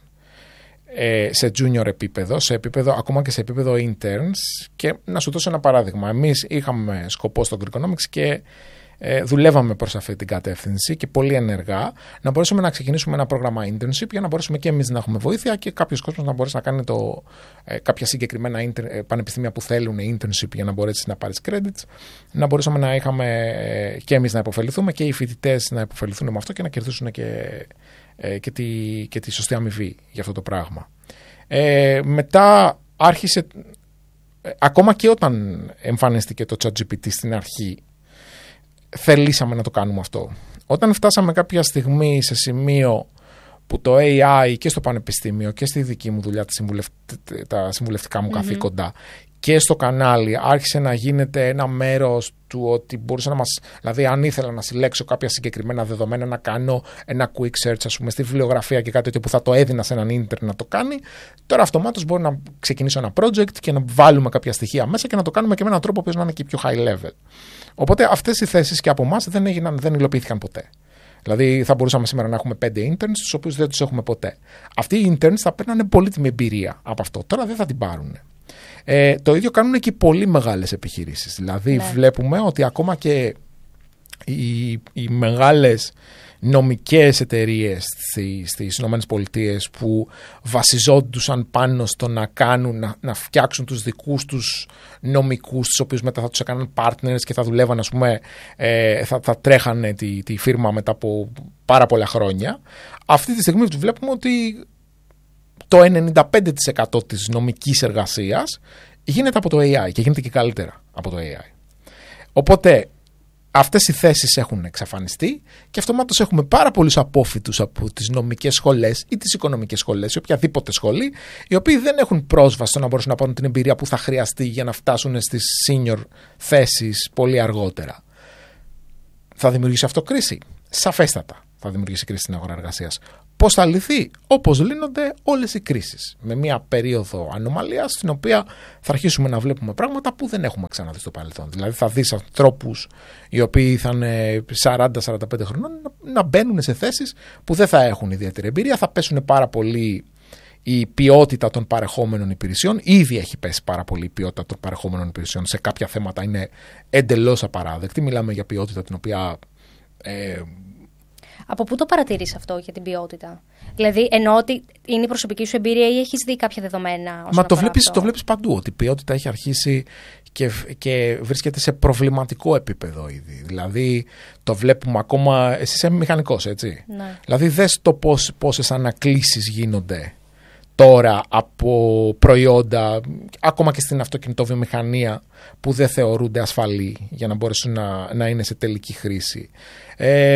σε junior επίπεδο, σε επίπεδο, ακόμα και σε επίπεδο interns. Και να σου δώσω ένα παράδειγμα. Εμείς είχαμε σκοπό στο Greekonomics και ε, δουλεύαμε προς αυτή την κατεύθυνση και πολύ ενεργά να μπορέσουμε να ξεκινήσουμε ένα πρόγραμμα internship για να μπορέσουμε και εμείς να έχουμε βοήθεια και κάποιος κόσμος να μπορέσει να κάνει το, ε, κάποια συγκεκριμένα inter, ε, πανεπιστήμια που θέλουν internship για να μπορέσει να πάρεις credits, να μπορέσουμε να είχαμε ε, και εμείς να υποφεληθούμε και οι φοιτητές να υποφεληθούν με αυτό και να κερδίσουν και Και τη, και τη σωστή αμοιβή για αυτό το πράγμα. Ε, μετά άρχισε, ε, ακόμα και όταν εμφανίστηκε το ChatGPT στην αρχή, θελήσαμε να το κάνουμε αυτό. Όταν φτάσαμε κάποια στιγμή σε σημείο που το έι άι και στο πανεπιστήμιο και στη δική μου δουλειά, τα συμβουλευτικά μου mm-hmm. καθήκοντα και στο κανάλι άρχισε να γίνεται ένα μέρος του ότι μπορούσα να μας... Δηλαδή αν ήθελα να συλλέξω κάποια συγκεκριμένα δεδομένα, να κάνω ένα quick search ας πούμε στη βιβλιογραφία και κάτι τέτοιο που θα το έδινα σε έναν ίντερνετ να το κάνει, τώρα αυτομάτως μπορώ να ξεκινήσω ένα project και να βάλουμε κάποια στοιχεία μέσα και να το κάνουμε και με έναν τρόπο που να είναι και πιο high level. Οπότε αυτές οι θέσεις και από εμάς δεν, έγιναν, δεν υλοποιήθηκαν ποτέ. Δηλαδή θα μπορούσαμε σήμερα να έχουμε πέντε interns, τους οποίους δεν τους έχουμε ποτέ. Αυτοί οι interns θα παίρνανε πολύτιμη εμπειρία από αυτό. Τώρα δεν θα την πάρουν. Ε, το ίδιο κάνουν και οι πολύ μεγάλες επιχειρήσεις. Δηλαδή ναι. βλέπουμε ότι ακόμα και οι, οι μεγάλες νομικές εταιρείες στις ΗΠΑ που βασιζόντουσαν πάνω στο να κάνουν, να, να φτιάξουν τους δικούς τους νομικούς, τους οποίους μετά θα τους έκαναν partners και θα δουλεύαν, ας πούμε, ε, θα, θα τρέχανε τη, τη φίρμα μετά από πάρα πολλά χρόνια. Αυτή τη στιγμή βλέπουμε ότι το ενενήντα πέντε τοις εκατό της νομικής εργασίας γίνεται από το έι άι και γίνεται και καλύτερα από το έι άι. Οπότε αυτές οι θέσεις έχουν εξαφανιστεί και αυτομάτως έχουμε πάρα πολλούς απόφοιτους από τις νομικές σχολές ή τις οικονομικές σχολές ή οποιαδήποτε σχολή, οι οποίοι δεν έχουν πρόσβαση στο να μπορέσουν να πάρουν την εμπειρία που θα χρειαστεί για να φτάσουν στις senior θέσεις πολύ αργότερα. Θα δημιουργήσει αυτό κρίση? Σαφέστατα θα δημιουργήσει κρίση στην αγορά εργασίας. Πώς θα λυθεί? Όπως λύνονται όλες οι κρίσεις. Με μια περίοδο ανομαλίας, στην οποία θα αρχίσουμε να βλέπουμε πράγματα που δεν έχουμε ξαναδεί στο παρελθόν. Δηλαδή, θα δεις ανθρώπους οι οποίοι θα είναι σαράντα με σαράντα πέντε χρονών να μπαίνουν σε θέσεις που δεν θα έχουν ιδιαίτερη εμπειρία, θα πέσουν πάρα πολύ η ποιότητα των παρεχόμενων υπηρεσιών. Ήδη έχει πέσει πάρα πολύ η ποιότητα των παρεχόμενων υπηρεσιών. Σε κάποια θέματα είναι εντελώς απαράδεκτη. Μιλάμε για ποιότητα την οποία. Ε, Από πού το παρατηρείς αυτό για την ποιότητα? Δηλαδή, εννοώ ότι είναι η προσωπική σου εμπειρία ή έχεις δει κάποια δεδομένα? Μα το βλέπεις, το βλέπεις παντού, ότι η ποιότητα έχει αρχίσει και, και βρίσκεται σε προβληματικό επίπεδο ήδη. Δηλαδή, το βλέπουμε ακόμα. Εσύ είσαι μηχανικός, έτσι. Ναι. Δηλαδή, δες το πώς, πόσες ανακλήσεις γίνονται τώρα από προϊόντα, ακόμα και στην αυτοκινητοβιομηχανία, που δεν θεωρούνται ασφαλή για να μπορέσουν να, να είναι σε τελική χρήση. Ε,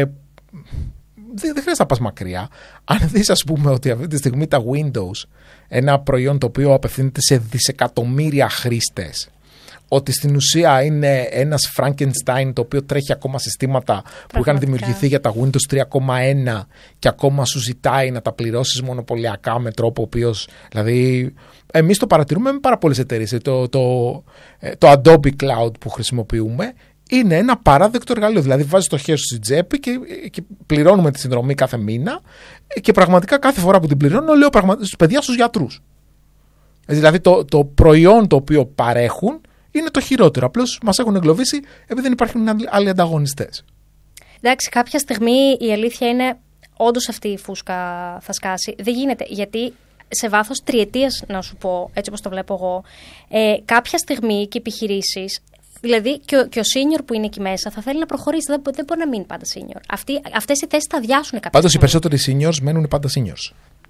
Δεν, δεν χρειάζεται να πας μακριά. Αν δεις, ας πούμε, ότι αυτή τη στιγμή τα Windows, ένα προϊόν το οποίο απευθύνεται σε δισεκατομμύρια χρήστες, ότι στην ουσία είναι ένας Frankenstein το οποίο τρέχει ακόμα συστήματα Πραγματικά. που είχαν δημιουργηθεί για τα Windows τρία κόμμα ένα και ακόμα σου ζητάει να τα πληρώσεις μονοπωλιακά με τρόπο ο οποίος, δηλαδή, εμείς το παρατηρούμε με πάρα πολλές εταιρείες. Το, το, το Adobe Cloud που χρησιμοποιούμε είναι ένα παράδεκτο εργαλείο. Δηλαδή, βάζεις το χέρι σου στην τσέπη και, και πληρώνουμε τη συνδρομή κάθε μήνα και πραγματικά κάθε φορά που την πληρώνω λέω στους παιδιά, στους γιατρούς. Δηλαδή, το, το προϊόν το οποίο παρέχουν είναι το χειρότερο. Απλώς μας έχουν εγκλωβίσει επειδή δεν υπάρχουν άλλοι ανταγωνιστές. Εντάξει, κάποια στιγμή η αλήθεια είναι όντως αυτή η φούσκα θα σκάσει. Δεν γίνεται, γιατί σε βάθος τριετίας, να σου πω, έτσι όπως το βλέπω εγώ, ε, κάποια στιγμή και επιχειρήσεις. Δηλαδή και ο, και ο senior που είναι εκεί μέσα θα θέλει να προχωρήσει. Δεν, δεν μπορεί να μείνει πάντα senior. Αυτοί, αυτές οι θέσεις θα αδειάσουν κάποια Πάντως οι στιγμή. περισσότεροι seniors μένουν πάντα seniors.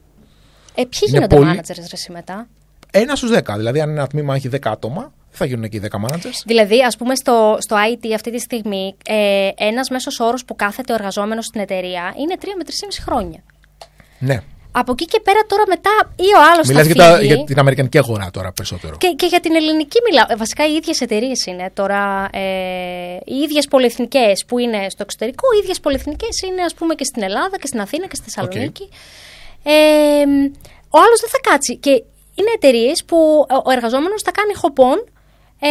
Ε, ποιοι γίνονται πολύ... managers ρε μετά? Ένα στους δέκα. Δηλαδή, αν ένα τμήμα έχει δέκα άτομα, θα γίνουν εκεί δέκα managers. Δηλαδή, ας πούμε, στο, στο άι τι αυτή τη στιγμή, ε, ένας μέσος όρος που κάθεται ο εργαζόμενος στην εταιρεία είναι τρία με τρία και μισό χρόνια. Ναι. Από εκεί και πέρα τώρα μετά ή ο άλλος Μιλάς θα για, φύγει. για την αμερικανική αγορά τώρα περισσότερο. Και, και για την ελληνική μιλάω. Βασικά οι ίδιες εταιρείες είναι τώρα. Ε, οι ίδιες πολυεθνικές που είναι στο εξωτερικό, οι ίδιες πολυεθνικές είναι, ας πούμε, και στην Ελλάδα και στην Αθήνα και στη Θεσσαλονίκη. Okay. Ε, ο άλλος δεν θα κάτσει. Και είναι εταιρείες που ο εργαζόμενος θα κάνει χοπών ε,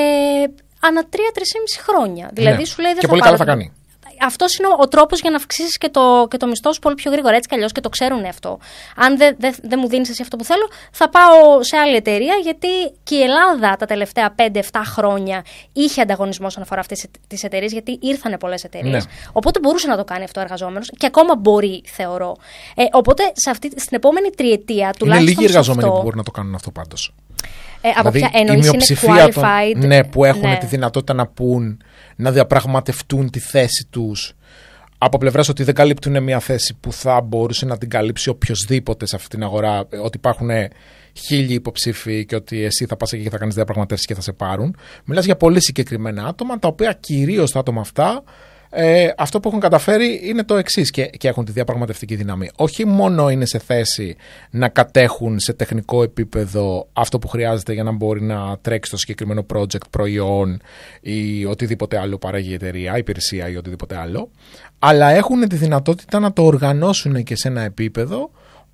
ανά τρία με τρία και μισό χρόνια. Δηλαδή ναι. σου λέει δεν και θα πολύ πάρω... καλά θα κάνει. Αυτός είναι ο τρόπος για να αυξήσεις και το, και το μισθό σου πολύ πιο γρήγορα. Έτσι κι αλλιώς και το ξέρουν αυτό. Αν δεν δε, δε μου δίνεις εσύ αυτό που θέλω, θα πάω σε άλλη εταιρεία, γιατί και η Ελλάδα τα τελευταία πέντε εφτά χρόνια είχε ανταγωνισμό όσον αφορά αυτές τις εταιρείες, γιατί ήρθανε πολλές εταιρείες. Ναι. Οπότε μπορούσε να το κάνει αυτό ο εργαζόμενος και ακόμα μπορεί, θεωρώ. Ε, οπότε σε αυτή, στην επόμενη τριετία τουλάχιστον. Είναι λίγοι εργαζόμενοι αυτό, που μπορούν να το κάνουν αυτό πάντως. Ε, από δηλαδή, ποια εννοείς είναι qualified. Των, ναι, που έχουν ναι. τη δυνατότητα να πούν, να διαπραγματευτούν τη θέση τους από πλευράς ότι δεν καλύπτουν μια θέση που θα μπορούσε να την καλύψει οποιοσδήποτε σε αυτή την αγορά, ότι υπάρχουν χίλιοι υποψήφοι και ότι εσύ θα πας εκεί και θα κάνεις διαπραγματεύσεις και θα σε πάρουν. Μιλάς για πολύ συγκεκριμένα άτομα, τα οποία κυρίως τα άτομα αυτά Ε, αυτό που έχουν καταφέρει είναι το εξής και, και έχουν τη διαπραγματευτική δύναμη. Όχι μόνο είναι σε θέση να κατέχουν σε τεχνικό επίπεδο αυτό που χρειάζεται για να μπορεί να τρέξει το συγκεκριμένο project, προϊόν ή οτιδήποτε άλλο παράγει η εταιρεία, υπηρεσία ή οτιδήποτε άλλο, αλλά έχουν τη δυνατότητα να το οργανώσουν και σε ένα επίπεδο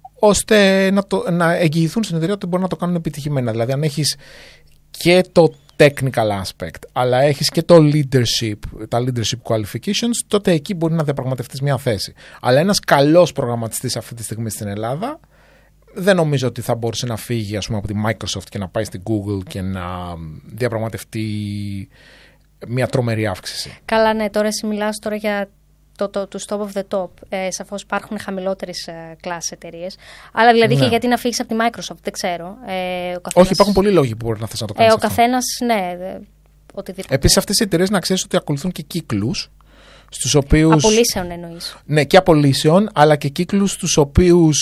ώστε να, το, να εγγυηθούν στην εταιρεία ότι μπορούν να το κάνουν επιτυχημένα. Δηλαδή, αν έχεις και το technical aspect, αλλά έχεις και το leadership, τα leadership qualifications, τότε εκεί μπορεί να διαπραγματευτείς μια θέση. Αλλά ένας καλός προγραμματιστής αυτή τη στιγμή στην Ελλάδα δεν νομίζω ότι θα μπορούσε να φύγει, ας πούμε, από τη Microsoft και να πάει στην Google και να διαπραγματευτεί μια τρομερή αύξηση. Καλά, ναι, τώρα εσύ μιλάς τώρα για το, το, το top of the top. Ε, σαφώς υπάρχουν χαμηλότερες ε, κλάσses εταιρείες. Αλλά δηλαδή ναι. Και γιατί να φύγεις από τη Microsoft, δεν ξέρω. Ε, ο καθένας... Όχι, υπάρχουν πολλοί λόγοι που μπορεί να θες να το κάνεις. Ε, ο αυτό. καθένας, ναι, οτιδήποτε. Επίσης, αυτές οι εταιρείες να ξέρεις ότι ακολουθούν και κύκλους. Στους οποίους... Απολύσεων εννοείς. Ναι, και απολύσεων, αλλά και κύκλους στους οποίους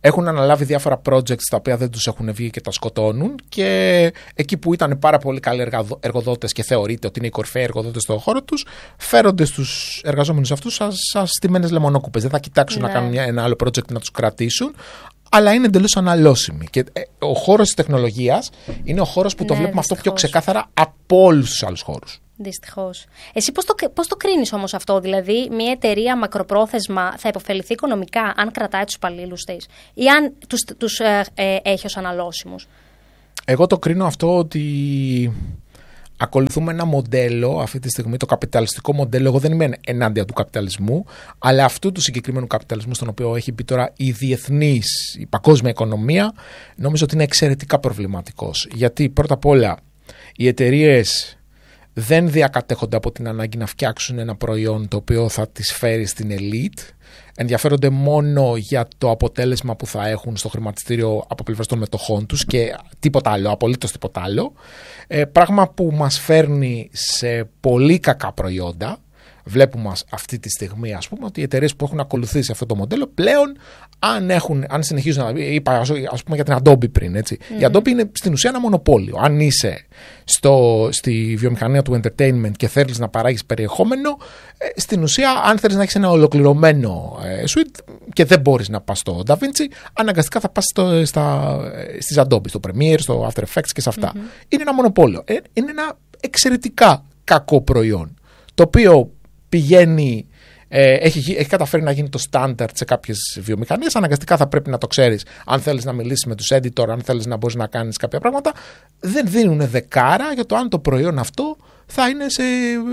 έχουν αναλάβει διάφορα projects τα οποία δεν τους έχουν βγει και τα σκοτώνουν, και εκεί που ήταν πάρα πολύ καλοί εργοδότες και θεωρείται ότι είναι οι κορυφαίοι εργοδότες στον χώρο τους, φέρονται στους εργαζόμενους αυτούς σαν, σαν στημένες λεμονόκουπες. Δεν θα κοιτάξουν ναι. να κάνουν μια, ένα άλλο project να τους κρατήσουν, αλλά είναι εντελώς αναλώσιμοι. Και ε, ο χώρος της τεχνολογίας είναι ο χώρος που ναι, το βλέπουμε δυστυχώς. αυτό πιο ξεκάθαρα από όλους τους άλλους χώρους. Δυστυχώς. Εσύ πώς το, πώς το κρίνεις όμως αυτό, δηλαδή μια εταιρεία μακροπρόθεσμα θα υποφεληθεί οικονομικά αν κρατάει τους υπαλλήλους της ή αν τους, τους ε, ε, έχει ως αναλώσιμους? Εγώ το κρίνω αυτό ότι ακολουθούμε ένα μοντέλο αυτή τη στιγμή, το καπιταλιστικό μοντέλο. Εγώ δεν είμαι ενάντια του καπιταλισμού, αλλά αυτού του συγκεκριμένου καπιταλισμού, στον οποίο έχει μπει τώρα η διεθνής, η παγκόσμια οικονομία, νομίζω ότι είναι εξαιρετικά προβληματικός. Γιατί πρώτα απ' όλα οι εταιρείες δεν διακατέχονται από την ανάγκη να φτιάξουν ένα προϊόν το οποίο θα τις φέρει στην ελίτ. Ενδιαφέρονται μόνο για το αποτέλεσμα που θα έχουν στο χρηματιστήριο από πλευράς των μετοχών τους και τίποτα άλλο, απολύτως τίποτα άλλο. Ε, πράγμα που μας φέρνει σε πολύ κακά προϊόντα. Βλέπουμε αυτή τη στιγμή, ας πούμε, ότι οι εταιρείες που έχουν ακολουθήσει αυτό το μοντέλο πλέον, αν, έχουν, αν συνεχίζουν να. Είπα, ας πούμε, για την Adobe πριν. Έτσι. Mm-hmm. Η Adobe είναι στην ουσία ένα μονοπόλιο. Αν είσαι στο, στη βιομηχανία του entertainment και θέλεις να παράγεις περιεχόμενο, ε, στην ουσία, αν θέλεις να έχεις ένα ολοκληρωμένο ε, suite και δεν μπορείς να πας στο DaVinci, αναγκαστικά θα πας στο, στα, στις Adobe, στο Premiere, στο After Effects και σε αυτά. Mm-hmm. Είναι ένα μονοπόλιο. Ε, είναι ένα εξαιρετικά κακό προϊόν, το οποίο πηγαίνει, ε, έχει, έχει καταφέρει να γίνει το standard σε κάποιες βιομηχανίες. Αναγκαστικά θα πρέπει να το ξέρεις αν θέλεις να μιλήσεις με τους editor, αν θέλεις να μπορείς να κάνεις κάποια πράγματα. Δεν δίνουν δεκάρα για το αν το προϊόν αυτό θα είναι σε,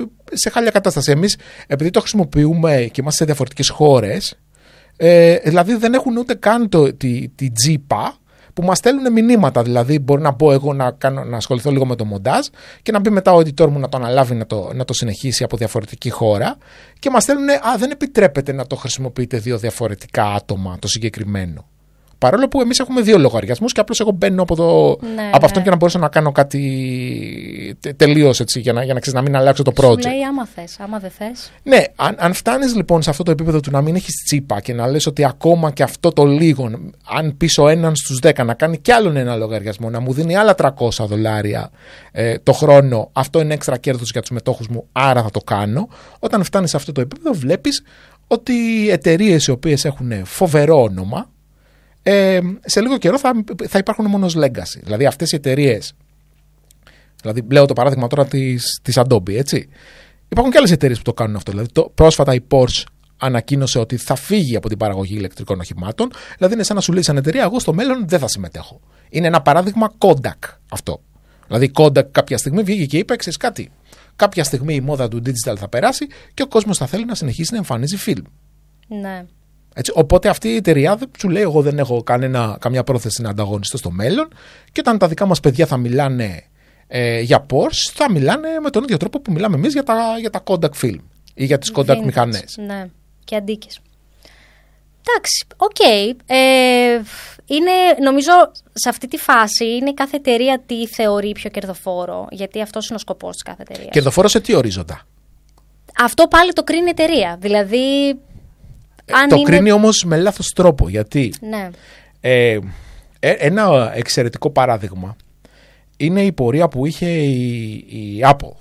σε χάλια κατάσταση. Εμείς, επειδή το χρησιμοποιούμε και είμαστε σε διαφορετικές χώρες, ε, δηλαδή δεν έχουν ούτε καν το, τη, τη τζίπα που μας στέλνουν μηνύματα. Δηλαδή, μπορεί να πω εγώ να, κάνω, να ασχοληθώ λίγο με το μοντάζ και να μπει μετά ο editor μου να το αναλάβει να το, να το συνεχίσει από διαφορετική χώρα και μας στέλνουν, α, δεν επιτρέπεται να το χρησιμοποιείτε δύο διαφορετικά άτομα το συγκεκριμένο. Παρόλο που εμείς έχουμε δύο λογαριασμούς και απλώς εγώ μπαίνω από, το, ναι, από ναι. αυτόν και να μπορέσω να κάνω κάτι τε, τελείως έτσι, για να, για να, ξέρεις, να μην αλλάξω το project. Σου λέει άμα θες, άμα δεν θες. Ναι, αν, αν φτάνεις λοιπόν σε αυτό το επίπεδο του να μην έχεις τσίπα και να λες ότι ακόμα και αυτό το λίγο, αν πίσω έναν στους δέκα να κάνει κι άλλον ένα λογαριασμό, να μου δίνει άλλα τριακόσια δολάρια ε, το χρόνο, αυτό είναι έξτρα κέρδος για τους μετόχους μου, άρα θα το κάνω. Όταν φτάνεις σε αυτό το επίπεδο, βλέπεις ότι οι εταιρείες οι οποίες έχουν φοβερό όνομα, Ε, σε λίγο καιρό θα, θα υπάρχουν μόνο ως legacy. Δηλαδή αυτές οι εταιρείες, δηλαδή λέω το παράδειγμα τώρα της, της Adobe, έτσι. Υπάρχουν και άλλες εταιρείες που το κάνουν αυτό. Δηλαδή το, πρόσφατα η Porsche ανακοίνωσε ότι θα φύγει από την παραγωγή ηλεκτρικών οχημάτων. Δηλαδή είναι σαν να σου λέει σαν εταιρεία, εγώ στο μέλλον δεν θα συμμετέχω. Είναι ένα παράδειγμα Kodak αυτό. Δηλαδή η Kodak κάποια στιγμή βγήκε και είπε, ξέρεις κάτι, κάποια στιγμή η μόδα του digital θα περάσει και ο κόσμος θα θέλει να συνεχίσει να εμφανίζει φιλμ. Ναι. Έτσι, οπότε αυτή η εταιρεία σου λέει: εγώ δεν έχω κανένα, καμιά πρόθεση να ανταγωνιστώ στο μέλλον, και όταν τα δικά μας παιδιά θα μιλάνε ε, για Porsche, θα μιλάνε με τον ίδιο τρόπο που μιλάμε εμείς για τα, για τα Kodak film ή για τις Kodak Vintage, μηχανές. Ναι, και αντίκες. Εντάξει, οκ. Okay. Ε, είναι, νομίζω, σε αυτή τη φάση είναι κάθε εταιρεία τι θεωρεί πιο κερδοφόρο, γιατί αυτός είναι ο σκοπός της κάθε εταιρείας. Κερδοφόρο σε τι ορίζοντα? Αυτό πάλι το κρίνει η εταιρεία. Δηλαδή. Αν το είναι... κρίνει όμως με λάθος τρόπο, γιατί ναι. ε, ε, ένα εξαιρετικό παράδειγμα είναι η πορεία που είχε η, η Apple.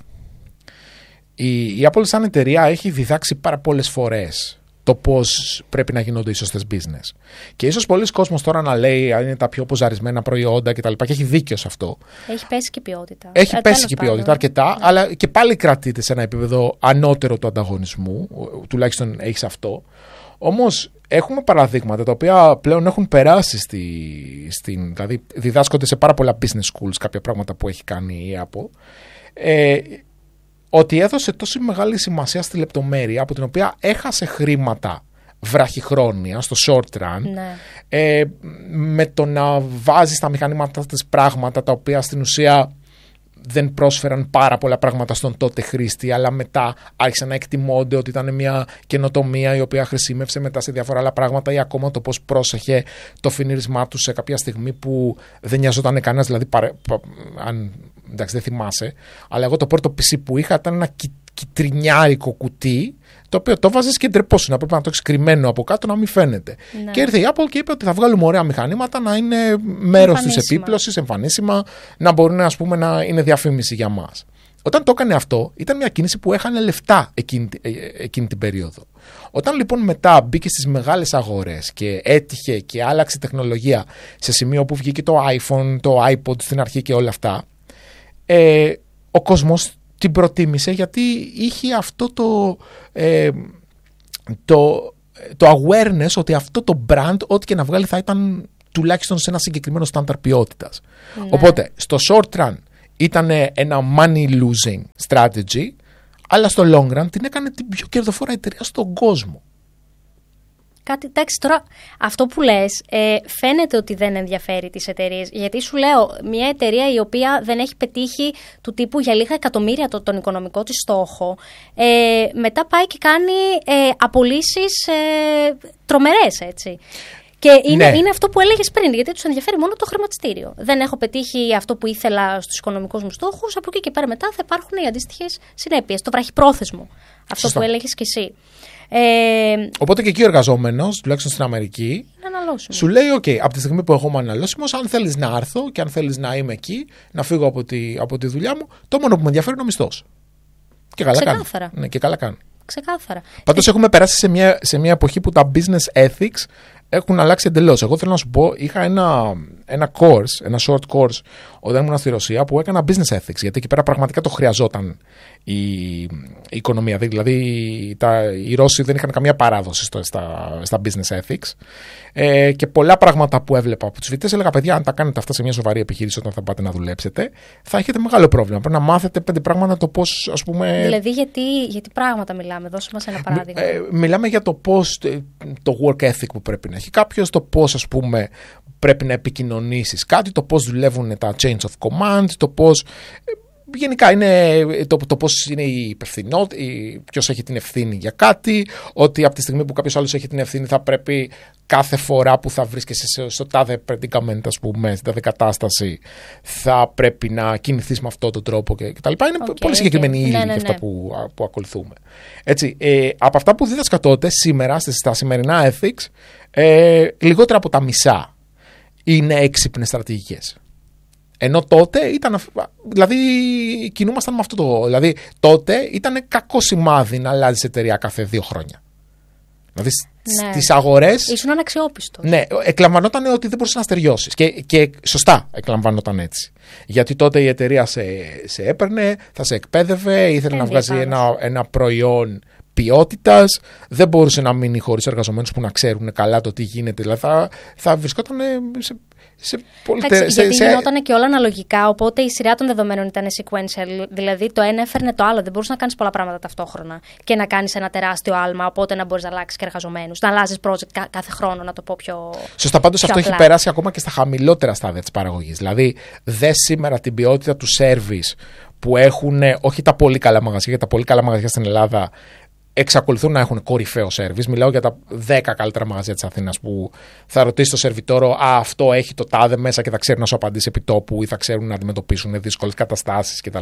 Η, η Apple σαν εταιρεία έχει διδάξει πάρα πολλές φορές το πώς πρέπει να γίνονται οι σωστές business. Και ίσως πολλοί κόσμος τώρα να λέει αν είναι τα πιο ποζαρισμένα προϊόντα κτλ. Και έχει δίκιο σε αυτό. Έχει πέσει και η ποιότητα. Έχει ε, πέσει και η ποιότητα αρκετά, ναι. Αλλά και πάλι κρατείται σε ένα επίπεδο ανώτερο του ανταγωνισμού. Τουλάχιστον έχεις αυτό. Όμως έχουμε παραδείγματα τα οποία πλέον έχουν περάσει στη, στην, δηλαδή διδάσκονται σε πάρα πολλά business schools κάποια πράγματα που έχει κάνει η Apple, ε, ότι έδωσε τόσο μεγάλη σημασία στη λεπτομέρεια από την οποία έχασε χρήματα βραχυχρόνια στο short run, ναι. ε, με το να βάζει στα μηχανήματα της πράγματα τα οποία στην ουσία δεν πρόσφεραν πάρα πολλά πράγματα στον τότε χρήστη, αλλά μετά άρχισαν να εκτιμώνται ότι ήταν μια καινοτομία η οποία χρησιμεύσε μετά σε διάφορα άλλα πράγματα, ή ακόμα το πώς πρόσεχε το φινίρισμά του σε κάποια στιγμή που δεν νοιαζόταν κανένας. Δηλαδή, παρε, πα, αν, εντάξει, δεν θυμάσαι, αλλά εγώ το πρώτο πι σι που είχα ήταν ένα κυτρινιάρικο κουτί, το οποίο το βάζεις και ντρεπόσουν, να πρέπει να το έχεις κρυμμένο από κάτω να μην φαίνεται. Ναι. Και ήρθε η Apple και είπε ότι θα βγάλουμε ωραία μηχανήματα να είναι μέρος της επίπλωσης, εμφανίσιμα, να μπορούν, ας πούμε, να είναι διαφήμιση για μας. Όταν το έκανε αυτό, ήταν μια κίνηση που έχανε λεφτά εκείνη, εκείνη την περίοδο. Όταν λοιπόν μετά μπήκε στις μεγάλες αγορές και έτυχε και άλλαξε τεχνολογία σε σημείο που βγήκε το iPhone, το iPod στην αρχή και όλα αυτά, ε, ο κόσμος την προτίμησε γιατί είχε αυτό το, ε, το, το awareness ότι αυτό το brand, ό,τι και να βγάλει, θα ήταν τουλάχιστον σε ένα συγκεκριμένο στάνταρ ποιότητας. Ναι. Οπότε, στο short run ήταν ένα money losing strategy, αλλά στο long run την έκανε την πιο κερδοφόρα εταιρεία στον κόσμο. Κάτι, εντάξει, τώρα αυτό που λες ε, φαίνεται ότι δεν ενδιαφέρει τις εταιρείες. Γιατί σου λέω, μια εταιρεία η οποία δεν έχει πετύχει του τύπου για λίγα εκατομμύρια το, τον οικονομικό της στόχο, ε, μετά πάει και κάνει ε, απολύσεις ε, τρομερές, έτσι. Και είναι, ναι. είναι αυτό που έλεγες πριν, γιατί τους ενδιαφέρει μόνο το χρηματιστήριο. Δεν έχω πετύχει αυτό που ήθελα στους οικονομικούς μου στόχους, από εκεί και πέρα μετά θα υπάρχουν οι αντίστοιχες συνέπειες. Το βραχυπρόθεσμο, αυτό Σωστά. που έλεγες και εσύ. Ε, Οπότε και εκεί ο εργαζόμενος, τουλάχιστον στην Αμερική, σου λέει: OK, από τη στιγμή που εγώ είμαι αναλώσιμος, αν θέλεις να έρθω και αν θέλεις να είμαι εκεί, να φύγω από τη, από τη δουλειά μου, το μόνο που με ενδιαφέρει είναι ο μισθός. Και καλά κάνει. Ναι, και καλά κάνει. Ξεκάθαρα. Πάντως ε... έχουμε περάσει σε μια, σε μια εποχή που τα business ethics έχουν αλλάξει εντελώς. Εγώ θέλω να σου πω, είχα ένα, ένα course, ένα short course όταν ήμουν στη Ρωσία που έκανα business ethics, γιατί εκεί πέρα πραγματικά το χρειαζόταν η, η οικονομία. Δηλαδή τα, οι Ρώσοι δεν είχαν καμία παράδοση στο, στα, στα business ethics ε, και πολλά πράγματα που έβλεπα από τους φοιτητές έλεγα: παιδιά, αν τα κάνετε αυτά σε μια σοβαρή επιχείρηση όταν θα πάτε να δουλέψετε, θα έχετε μεγάλο πρόβλημα. Πρέπει να μάθετε πέντε πράγματα το πώς, ας πούμε. Δηλαδή, γιατί, γιατί πράγματα μιλάμε, δώσε μας ένα παράδειγμα. Ε, μιλάμε για το πώς, το work ethic που πρέπει να έχει κάποιος, το πώς, ας πούμε, πρέπει να επικοινωνήσεις κάτι, το πώς δουλεύουν τα chains of command, το πώς. Γενικά είναι το, το πώς είναι η υπευθυνότητα, ποιος έχει την ευθύνη για κάτι, ότι από τη στιγμή που κάποιος άλλος έχει την ευθύνη θα πρέπει κάθε φορά που θα βρίσκεσαι στο τάδε predicament, ας πούμε, στην τάδε κατάσταση, θα πρέπει να κινηθείς με αυτόν τον τρόπο κτλ. Είναι okay, πολύ συγκεκριμένη okay. ύλη ναι, ναι, ναι. αυτά που, που ακολουθούμε. Έτσι, ε, από αυτά που δίδασκα τότε, σήμερα, στα σημερινά ethics, ε, λιγότερα από τα μισά είναι έξυπνες στρατηγικές. Ενώ τότε ήταν, δηλαδή κινούμασταν με αυτό το, δηλαδή τότε ήταν κακό σημάδι να αλλάζεις εταιρεία κάθε δύο χρόνια. Δηλαδή ναι. στις αγορές. Ήσουν αναξιόπιστος. Ναι, εκλαμβανόταν ότι δεν μπορούσες να στεριώσεις. Και, και σωστά εκλαμβανόταν έτσι. Γιατί τότε η εταιρεία σε, σε έπαιρνε, θα σε εκπαίδευε, ήθελε να βγάζει ένα, ένα προϊόν ποιότητας, δεν μπορούσε να μείνει χωρίς εργαζομένους που να ξέρουν καλά το τι γίνεται. Δηλαδή θα, θα βρισκόταν σε. Σε πολύ Εντάξει, τε, γιατί σε, γινόταν και όλα αναλογικά, οπότε η σειρά των δεδομένων ήταν sequential. Δηλαδή το ένα έφερνε το άλλο. Δεν μπορούσε να κάνεις πολλά πράγματα ταυτόχρονα και να κάνεις ένα τεράστιο άλμα, οπότε να μπορείς να αλλάξεις και εργαζομένους. Να αλλάζεις project κα, κάθε χρόνο, να το πω πιο. Σωστά, πάντως αυτό απλά. Έχει περάσει ακόμα και στα χαμηλότερα στάδια της παραγωγής. Δηλαδή, δες σήμερα την ποιότητα του service που έχουν, όχι τα πολύ καλά μαγαζιά, γιατί τα πολύ καλά μαγαζιά στην Ελλάδα εξακολουθούν να έχουν κορυφαίο σερβις. Μιλάω για τα δέκα καλύτερα μαγαζιά της Αθήνας που θα ρωτήσει το σερβιτόρο: Α, αυτό έχει το τάδε μέσα και θα ξέρουν να σου απαντήσει επί τόπου ή θα ξέρουν να αντιμετωπίσουν δύσκολες καταστάσεις κτλ.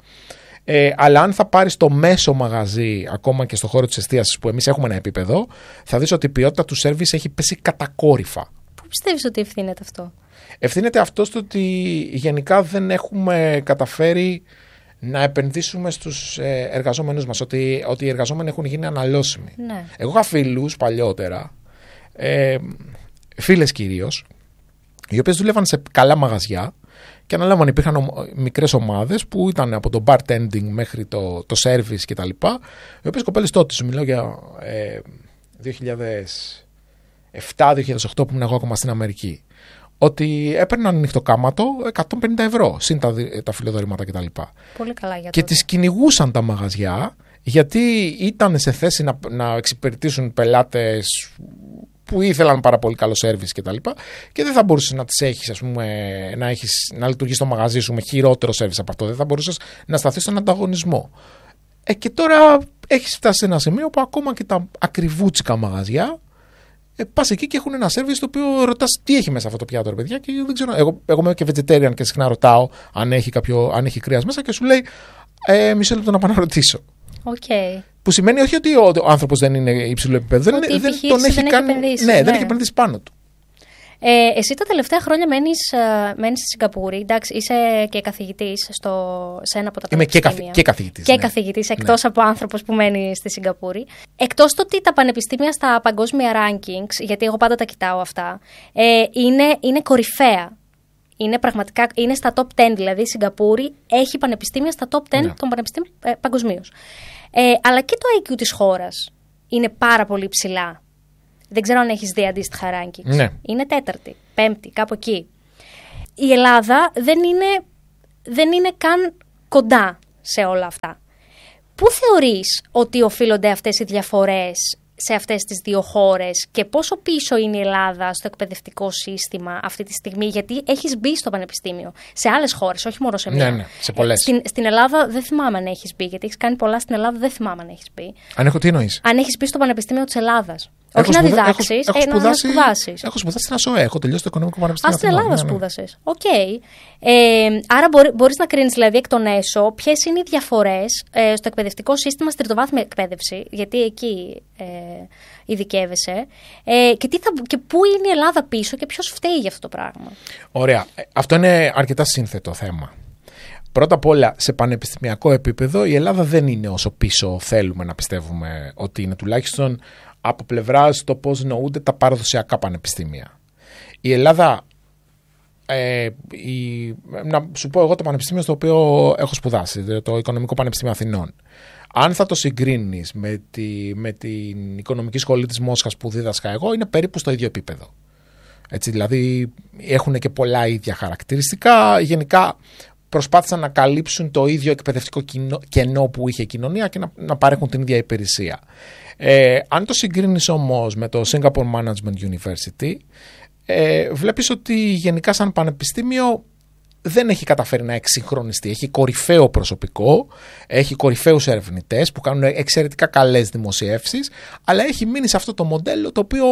Ε, αλλά αν θα πάρεις το μέσο μαγαζί, ακόμα και στο χώρο της εστίασης που εμείς έχουμε ένα επίπεδο, θα δεις ότι η ποιότητα του σερβις έχει πέσει κατακόρυφα. Πού πιστεύεις ότι ευθύνεται αυτό? Ευθύνεται αυτό στο ότι γενικά δεν έχουμε καταφέρει να επενδύσουμε στους εργαζόμενους μας, ότι, ότι οι εργαζόμενοι έχουν γίνει αναλώσιμοι. Ναι. Εγώ είχα φίλους παλιότερα, ε, φίλες κυρίως, οι οποίες δούλευαν σε καλά μαγαζιά και αναλάμβανε, υπήρχαν ο, μικρές ομάδες που ήταν από το bartending μέχρι το, το service κτλ. Οι οποίες κοπέλες τότε, σου μιλάω για ε, δύο χιλιάδες επτά δύο χιλιάδες οκτώ που ήμουν εγώ ακόμα στην Αμερική, ότι έπαιρναν νυχτοκάματο εκατόν πενήντα ευρώ συν τα, τα φιλοδορήματα κτλ. Πολύ καλά για και τις κυνηγούσαν τα μαγαζιά γιατί ήταν σε θέση να, να εξυπηρετήσουν πελάτες που ήθελαν πάρα πολύ καλό σέρβις κτλ. Και, και δεν θα μπορούσες να τις έχεις, ας πούμε, να, έχεις, να λειτουργείς το μαγαζί σου με χειρότερο σέρβις από αυτό. Δεν θα μπορούσες να σταθείς στον ανταγωνισμό. Ε, και τώρα έχεις φτάσει σε ένα σημείο που ακόμα και τα ακριβούτσικα μαγαζιά Ε, πας εκεί και έχουν ένα σερβις το οποίο ρωτάς τι έχει μέσα αυτό το πιάτο, ρε παιδιά, και δεν ξέρω. Εγώ, εγώ είμαι και vegetarian και συχνά ρωτάω αν έχει, κάποιο, αν έχει κρέας μέσα και σου λέει ε, μισό λεπτό να πάω να ρωτήσω. Okay. Που σημαίνει όχι ότι ο, ο άνθρωπος δεν είναι υψηλό επίπεδο, ότι δεν, δεν, τον έχει, δεν κάνει, έχει επενδύσει. Ναι, ναι, δεν έχει επενδύσει πάνω του. Ε, εσύ τα τελευταία χρόνια μένεις, μένεις στη Σιγκαπούρη, εντάξει, είσαι και καθηγητής στο, σε ένα από τα πανεπιστήμια. Είμαι και, καθη, και καθηγητής. Και ναι. καθηγητής, εκτός ναι. από άνθρωπος που μένει στη Σιγκαπούρη. Εκτός το ότι τα πανεπιστήμια στα παγκόσμια rankings, γιατί εγώ πάντα τα κοιτάω αυτά, ε, είναι, είναι κορυφαία. Είναι πραγματικά, είναι στα top δέκα, δηλαδή η Σιγκαπούρη έχει πανεπιστήμια στα top δέκα ναι. των πανεπιστήμιων ε, παγκοσμίως. Ε, αλλά και το άι κιου της χώρας είναι πάρα πολύ ψηλά. Δεν ξέρω αν έχεις δει αντίστοιχα rankings. Ναι. Είναι τέταρτη, πέμπτη, κάπου εκεί. Η Ελλάδα δεν είναι, δεν είναι καν κοντά σε όλα αυτά. Πού θεωρείς ότι οφείλονται αυτές οι διαφορές σε αυτές τις δύο χώρες και πόσο πίσω είναι η Ελλάδα στο εκπαιδευτικό σύστημα αυτή τη στιγμή, γιατί έχεις μπει στο πανεπιστήμιο σε άλλες χώρες, όχι μόνο σε μία. Ναι, ναι, σε πολλές. Στην, στην Ελλάδα δεν θυμάμαι αν έχεις μπει, γιατί έχεις κάνει πολλά στην Ελλάδα, δεν θυμάμαι αν έχεις μπει. Αν έχω τι εννοείς? Αν έχεις μπει στο Πανεπιστήμιο της Ελλάδας. Έχω όχι σπουδα... να διδάξεις, έχω, έχω ε, να, να σπουδάσεις. Έχω σπουδάσει στην ΑΣΟΕ, έχω τελειώσει το Οικονομικό Πανεπιστήμιο. Α, στην Ελλάδα ναι, ναι. σπούδασες. Οκ. Okay. Ε, άρα μπορεί, μπορείς να κρίνεις δηλαδή εκ των έσω ποιες είναι οι διαφορές ε, στο εκπαιδευτικό σύστημα στην τριτοβάθμια εκπαίδευση, γιατί εκεί ε, ειδικεύεσαι, ε, και, τι θα, και πού είναι η Ελλάδα πίσω και ποιος φταίει για αυτό το πράγμα. Ωραία. Αυτό είναι αρκετά σύνθετο θέμα. Πρώτα απ' όλα, σε πανεπιστημιακό επίπεδο, η Ελλάδα δεν είναι όσο πίσω θέλουμε να πιστεύουμε ότι είναι, τουλάχιστον από πλευράς το πώς νοούνται τα παραδοσιακά πανεπιστήμια. Η Ελλάδα, ε, η, να σου πω εγώ το πανεπιστήμιο στο οποίο έχω σπουδάσει, το Οικονομικό Πανεπιστήμιο Αθηνών. Αν θα το συγκρίνεις με, τη, με την Οικονομική Σχολή της Μόσχας που δίδασκα εγώ, είναι περίπου στο ίδιο επίπεδο. Έτσι, δηλαδή έχουν και πολλά ίδια χαρακτηριστικά. Γενικά προσπάθησαν να καλύψουν το ίδιο εκπαιδευτικό κενό που είχε η κοινωνία και να, να παρέχουν την ίδια υπηρεσία. Ε, αν το συγκρίνεις όμως με το Singapore Management University, ε, βλέπεις ότι γενικά σαν πανεπιστήμιο δεν έχει καταφέρει να εξυγχρονιστεί. Έχει κορυφαίο προσωπικό, έχει κορυφαίους ερευνητές που κάνουν εξαιρετικά καλές δημοσιεύσεις, αλλά έχει μείνει σε αυτό το μοντέλο το οποίο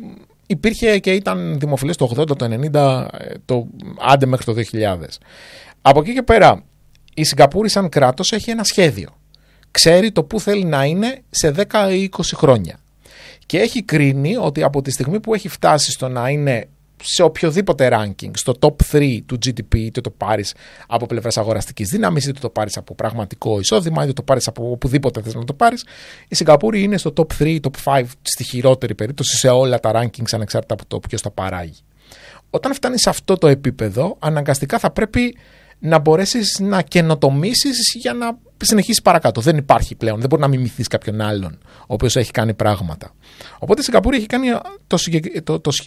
υπήρχε και ήταν δημοφιλές το ογδόντα, το ενενήντα, το, άντε μέχρι το δύο χιλιάδες. Από εκεί και πέρα, η Σιγκαπούρη σαν κράτος έχει ένα σχέδιο. Ξέρει το πού θέλει να είναι σε δέκα ή είκοσι χρόνια. Και έχει κρίνει ότι από τη στιγμή που έχει φτάσει στο να είναι σε οποιοδήποτε ranking, στο top τρία του τζι ντι πι, είτε το πάρεις από πλευράς αγοραστικής δύναμης, είτε το πάρεις από πραγματικό εισόδημα, είτε το πάρεις από οπουδήποτε θες να το πάρεις, η Σιγκαπούρη είναι στο top τρία, top πέντε στη χειρότερη περίπτωση σε όλα τα rankings ανεξάρτητα από το ποιος τα παράγει. Όταν φτάνεις σε αυτό το επίπεδο, αναγκαστικά θα πρέπει να μπορέσεις να καινοτομήσεις για να συνεχίσεις παρακάτω. Δεν υπάρχει πλέον, δεν μπορεί να μιμηθείς κάποιον άλλον ο οποίος έχει κάνει πράγματα. Οπότε η Σιγκαπούρη έχει κάνει το, το, το,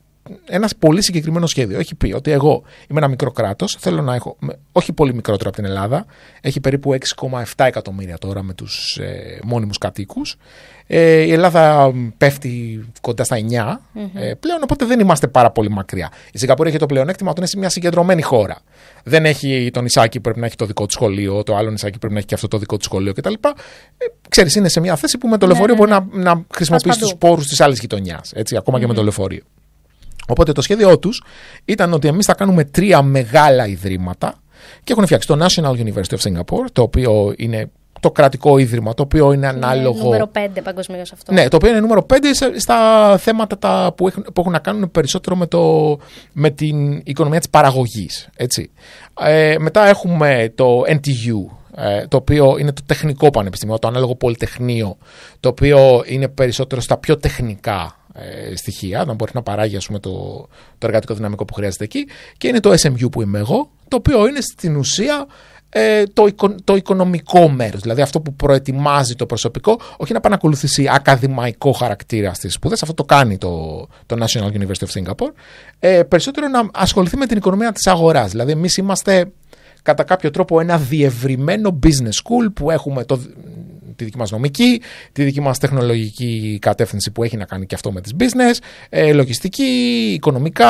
ένα πολύ συγκεκριμένο σχέδιο. Έχει πει ότι εγώ είμαι ένα μικρό κράτος, θέλω να έχω, όχι πολύ μικρότερο από την Ελλάδα, έχει περίπου έξι κόμμα επτά εκατομμύρια τώρα με τους ε, μόνιμους κατοίκους. Ε, η Ελλάδα πέφτει κοντά στα εννιά mm-hmm. ε, πλέον, οπότε δεν είμαστε πάρα πολύ μακριά. Η Σιγκαπούρη έχει το πλεονέκτημα ότι είναι μια συγκεντρωμένη χώρα. Δεν έχει το νησάκι που πρέπει να έχει το δικό του σχολείο, το άλλο νησάκι πρέπει να έχει και αυτό το δικό του σχολείο κτλ. Ε, ξέρεις, είναι σε μια θέση που με το λεωφορείο ναι, ναι, ναι. μπορεί να, να χρησιμοποιήσει τους πόρους της άλλης γειτονιάς, ακόμα mm-hmm. και με το λεωφορείο. Οπότε το σχέδιό τους ήταν ότι εμείς θα κάνουμε τρία μεγάλα ιδρύματα και έχουν φτιάξει το National University of Singapore, το οποίο είναι το κρατικό ίδρυμα, το οποίο είναι ανάλογο. Είναι νούμερο πέντε παγκοσμίως αυτό. Ναι, το οποίο είναι νούμερο πέντε στα θέματα τα που, έχουν, που έχουν να κάνουν περισσότερο με, το, με την οικονομία της παραγωγής. Έτσι. Ε, μετά έχουμε το εν τι γιου, το οποίο είναι το τεχνικό πανεπιστήμιο, το ανάλογο πολυτεχνείο, το οποίο είναι περισσότερο στα πιο τεχνικά ε, στοιχεία, να μπορεί να παράγει ας πούμε, το, το εργατικό δυναμικό που χρειάζεται εκεί, και είναι το ες εμ γιου που είμαι εγώ, το οποίο είναι στην ουσία ε, το, οικο, το οικονομικό μέρος, δηλαδή αυτό που προετοιμάζει το προσωπικό, όχι να παρακολουθήσει ακαδημαϊκό χαρακτήρα στις σπουδές, αυτό το κάνει το, το National University of Singapore, ε, περισσότερο να ασχοληθεί με την οικονομία της αγοράς, δηλαδή εμείς είμαστε κατά κάποιο τρόπο ένα διευρυμένο business school που έχουμε το, τη δική μας νομική, τη δική μας τεχνολογική κατεύθυνση που έχει να κάνει και αυτό με τις business, ε, λογιστική, οικονομικά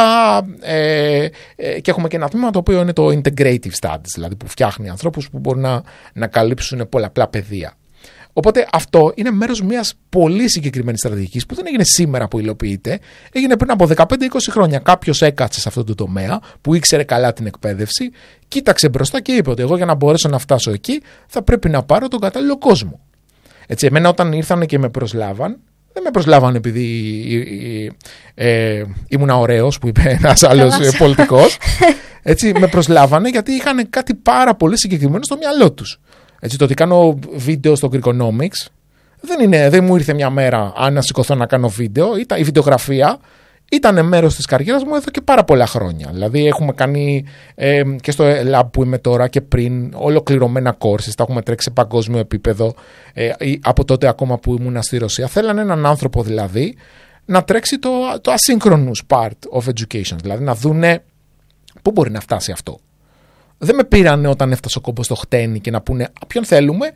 ε, ε, και έχουμε και ένα τμήμα το οποίο είναι το integrative studies, δηλαδή που φτιάχνει ανθρώπους που μπορούν να, να καλύψουν πολλαπλά πεδία. Οπότε αυτό είναι μέρος μιας πολύ συγκεκριμένης στρατηγικής που δεν έγινε σήμερα που υλοποιείται, έγινε πριν από δεκαπέντε είκοσι χρόνια. Κάποιος έκατσε σε αυτό το τομέα που ήξερε καλά την εκπαίδευση, κοίταξε μπροστά και είπε ότι εγώ για να μπορέσω να φτάσω εκεί θα πρέπει να πάρω τον κατάλληλο κόσμο. Έτσι, εμένα όταν ήρθαν και με προσλάβαν, δεν με προσλάβαν επειδή ε, ήμουν ωραίος, που είπε ένας άλλος πολιτικός. Έτσι, με προσλάβανε γιατί είχαν κάτι πάρα πολύ συγκεκριμένο στο μυαλό τους. Έτσι, το ότι κάνω βίντεο στο Greekonomics δεν, είναι, δεν μου ήρθε μια μέρα αν να σηκωθώ να κάνω βίντεο. Ήταν, η βιντεογραφία ήταν μέρος της καριέρας μου εδώ και πάρα πολλά χρόνια. Δηλαδή έχουμε κάνει ε, και στο lab που είμαι τώρα και πριν ολοκληρωμένα courses, τα έχουμε τρέξει σε παγκόσμιο επίπεδο ε, από τότε ακόμα που ήμουν στη Ρωσία. Θέλανε έναν άνθρωπο δηλαδή να τρέξει το, το asynchronous part of education, δηλαδή να δούνε πού μπορεί να φτάσει αυτό. Δεν με πήρανε όταν έφτασε ο κόμπος στο χτένι και να πούνε ποιον θέλουμε,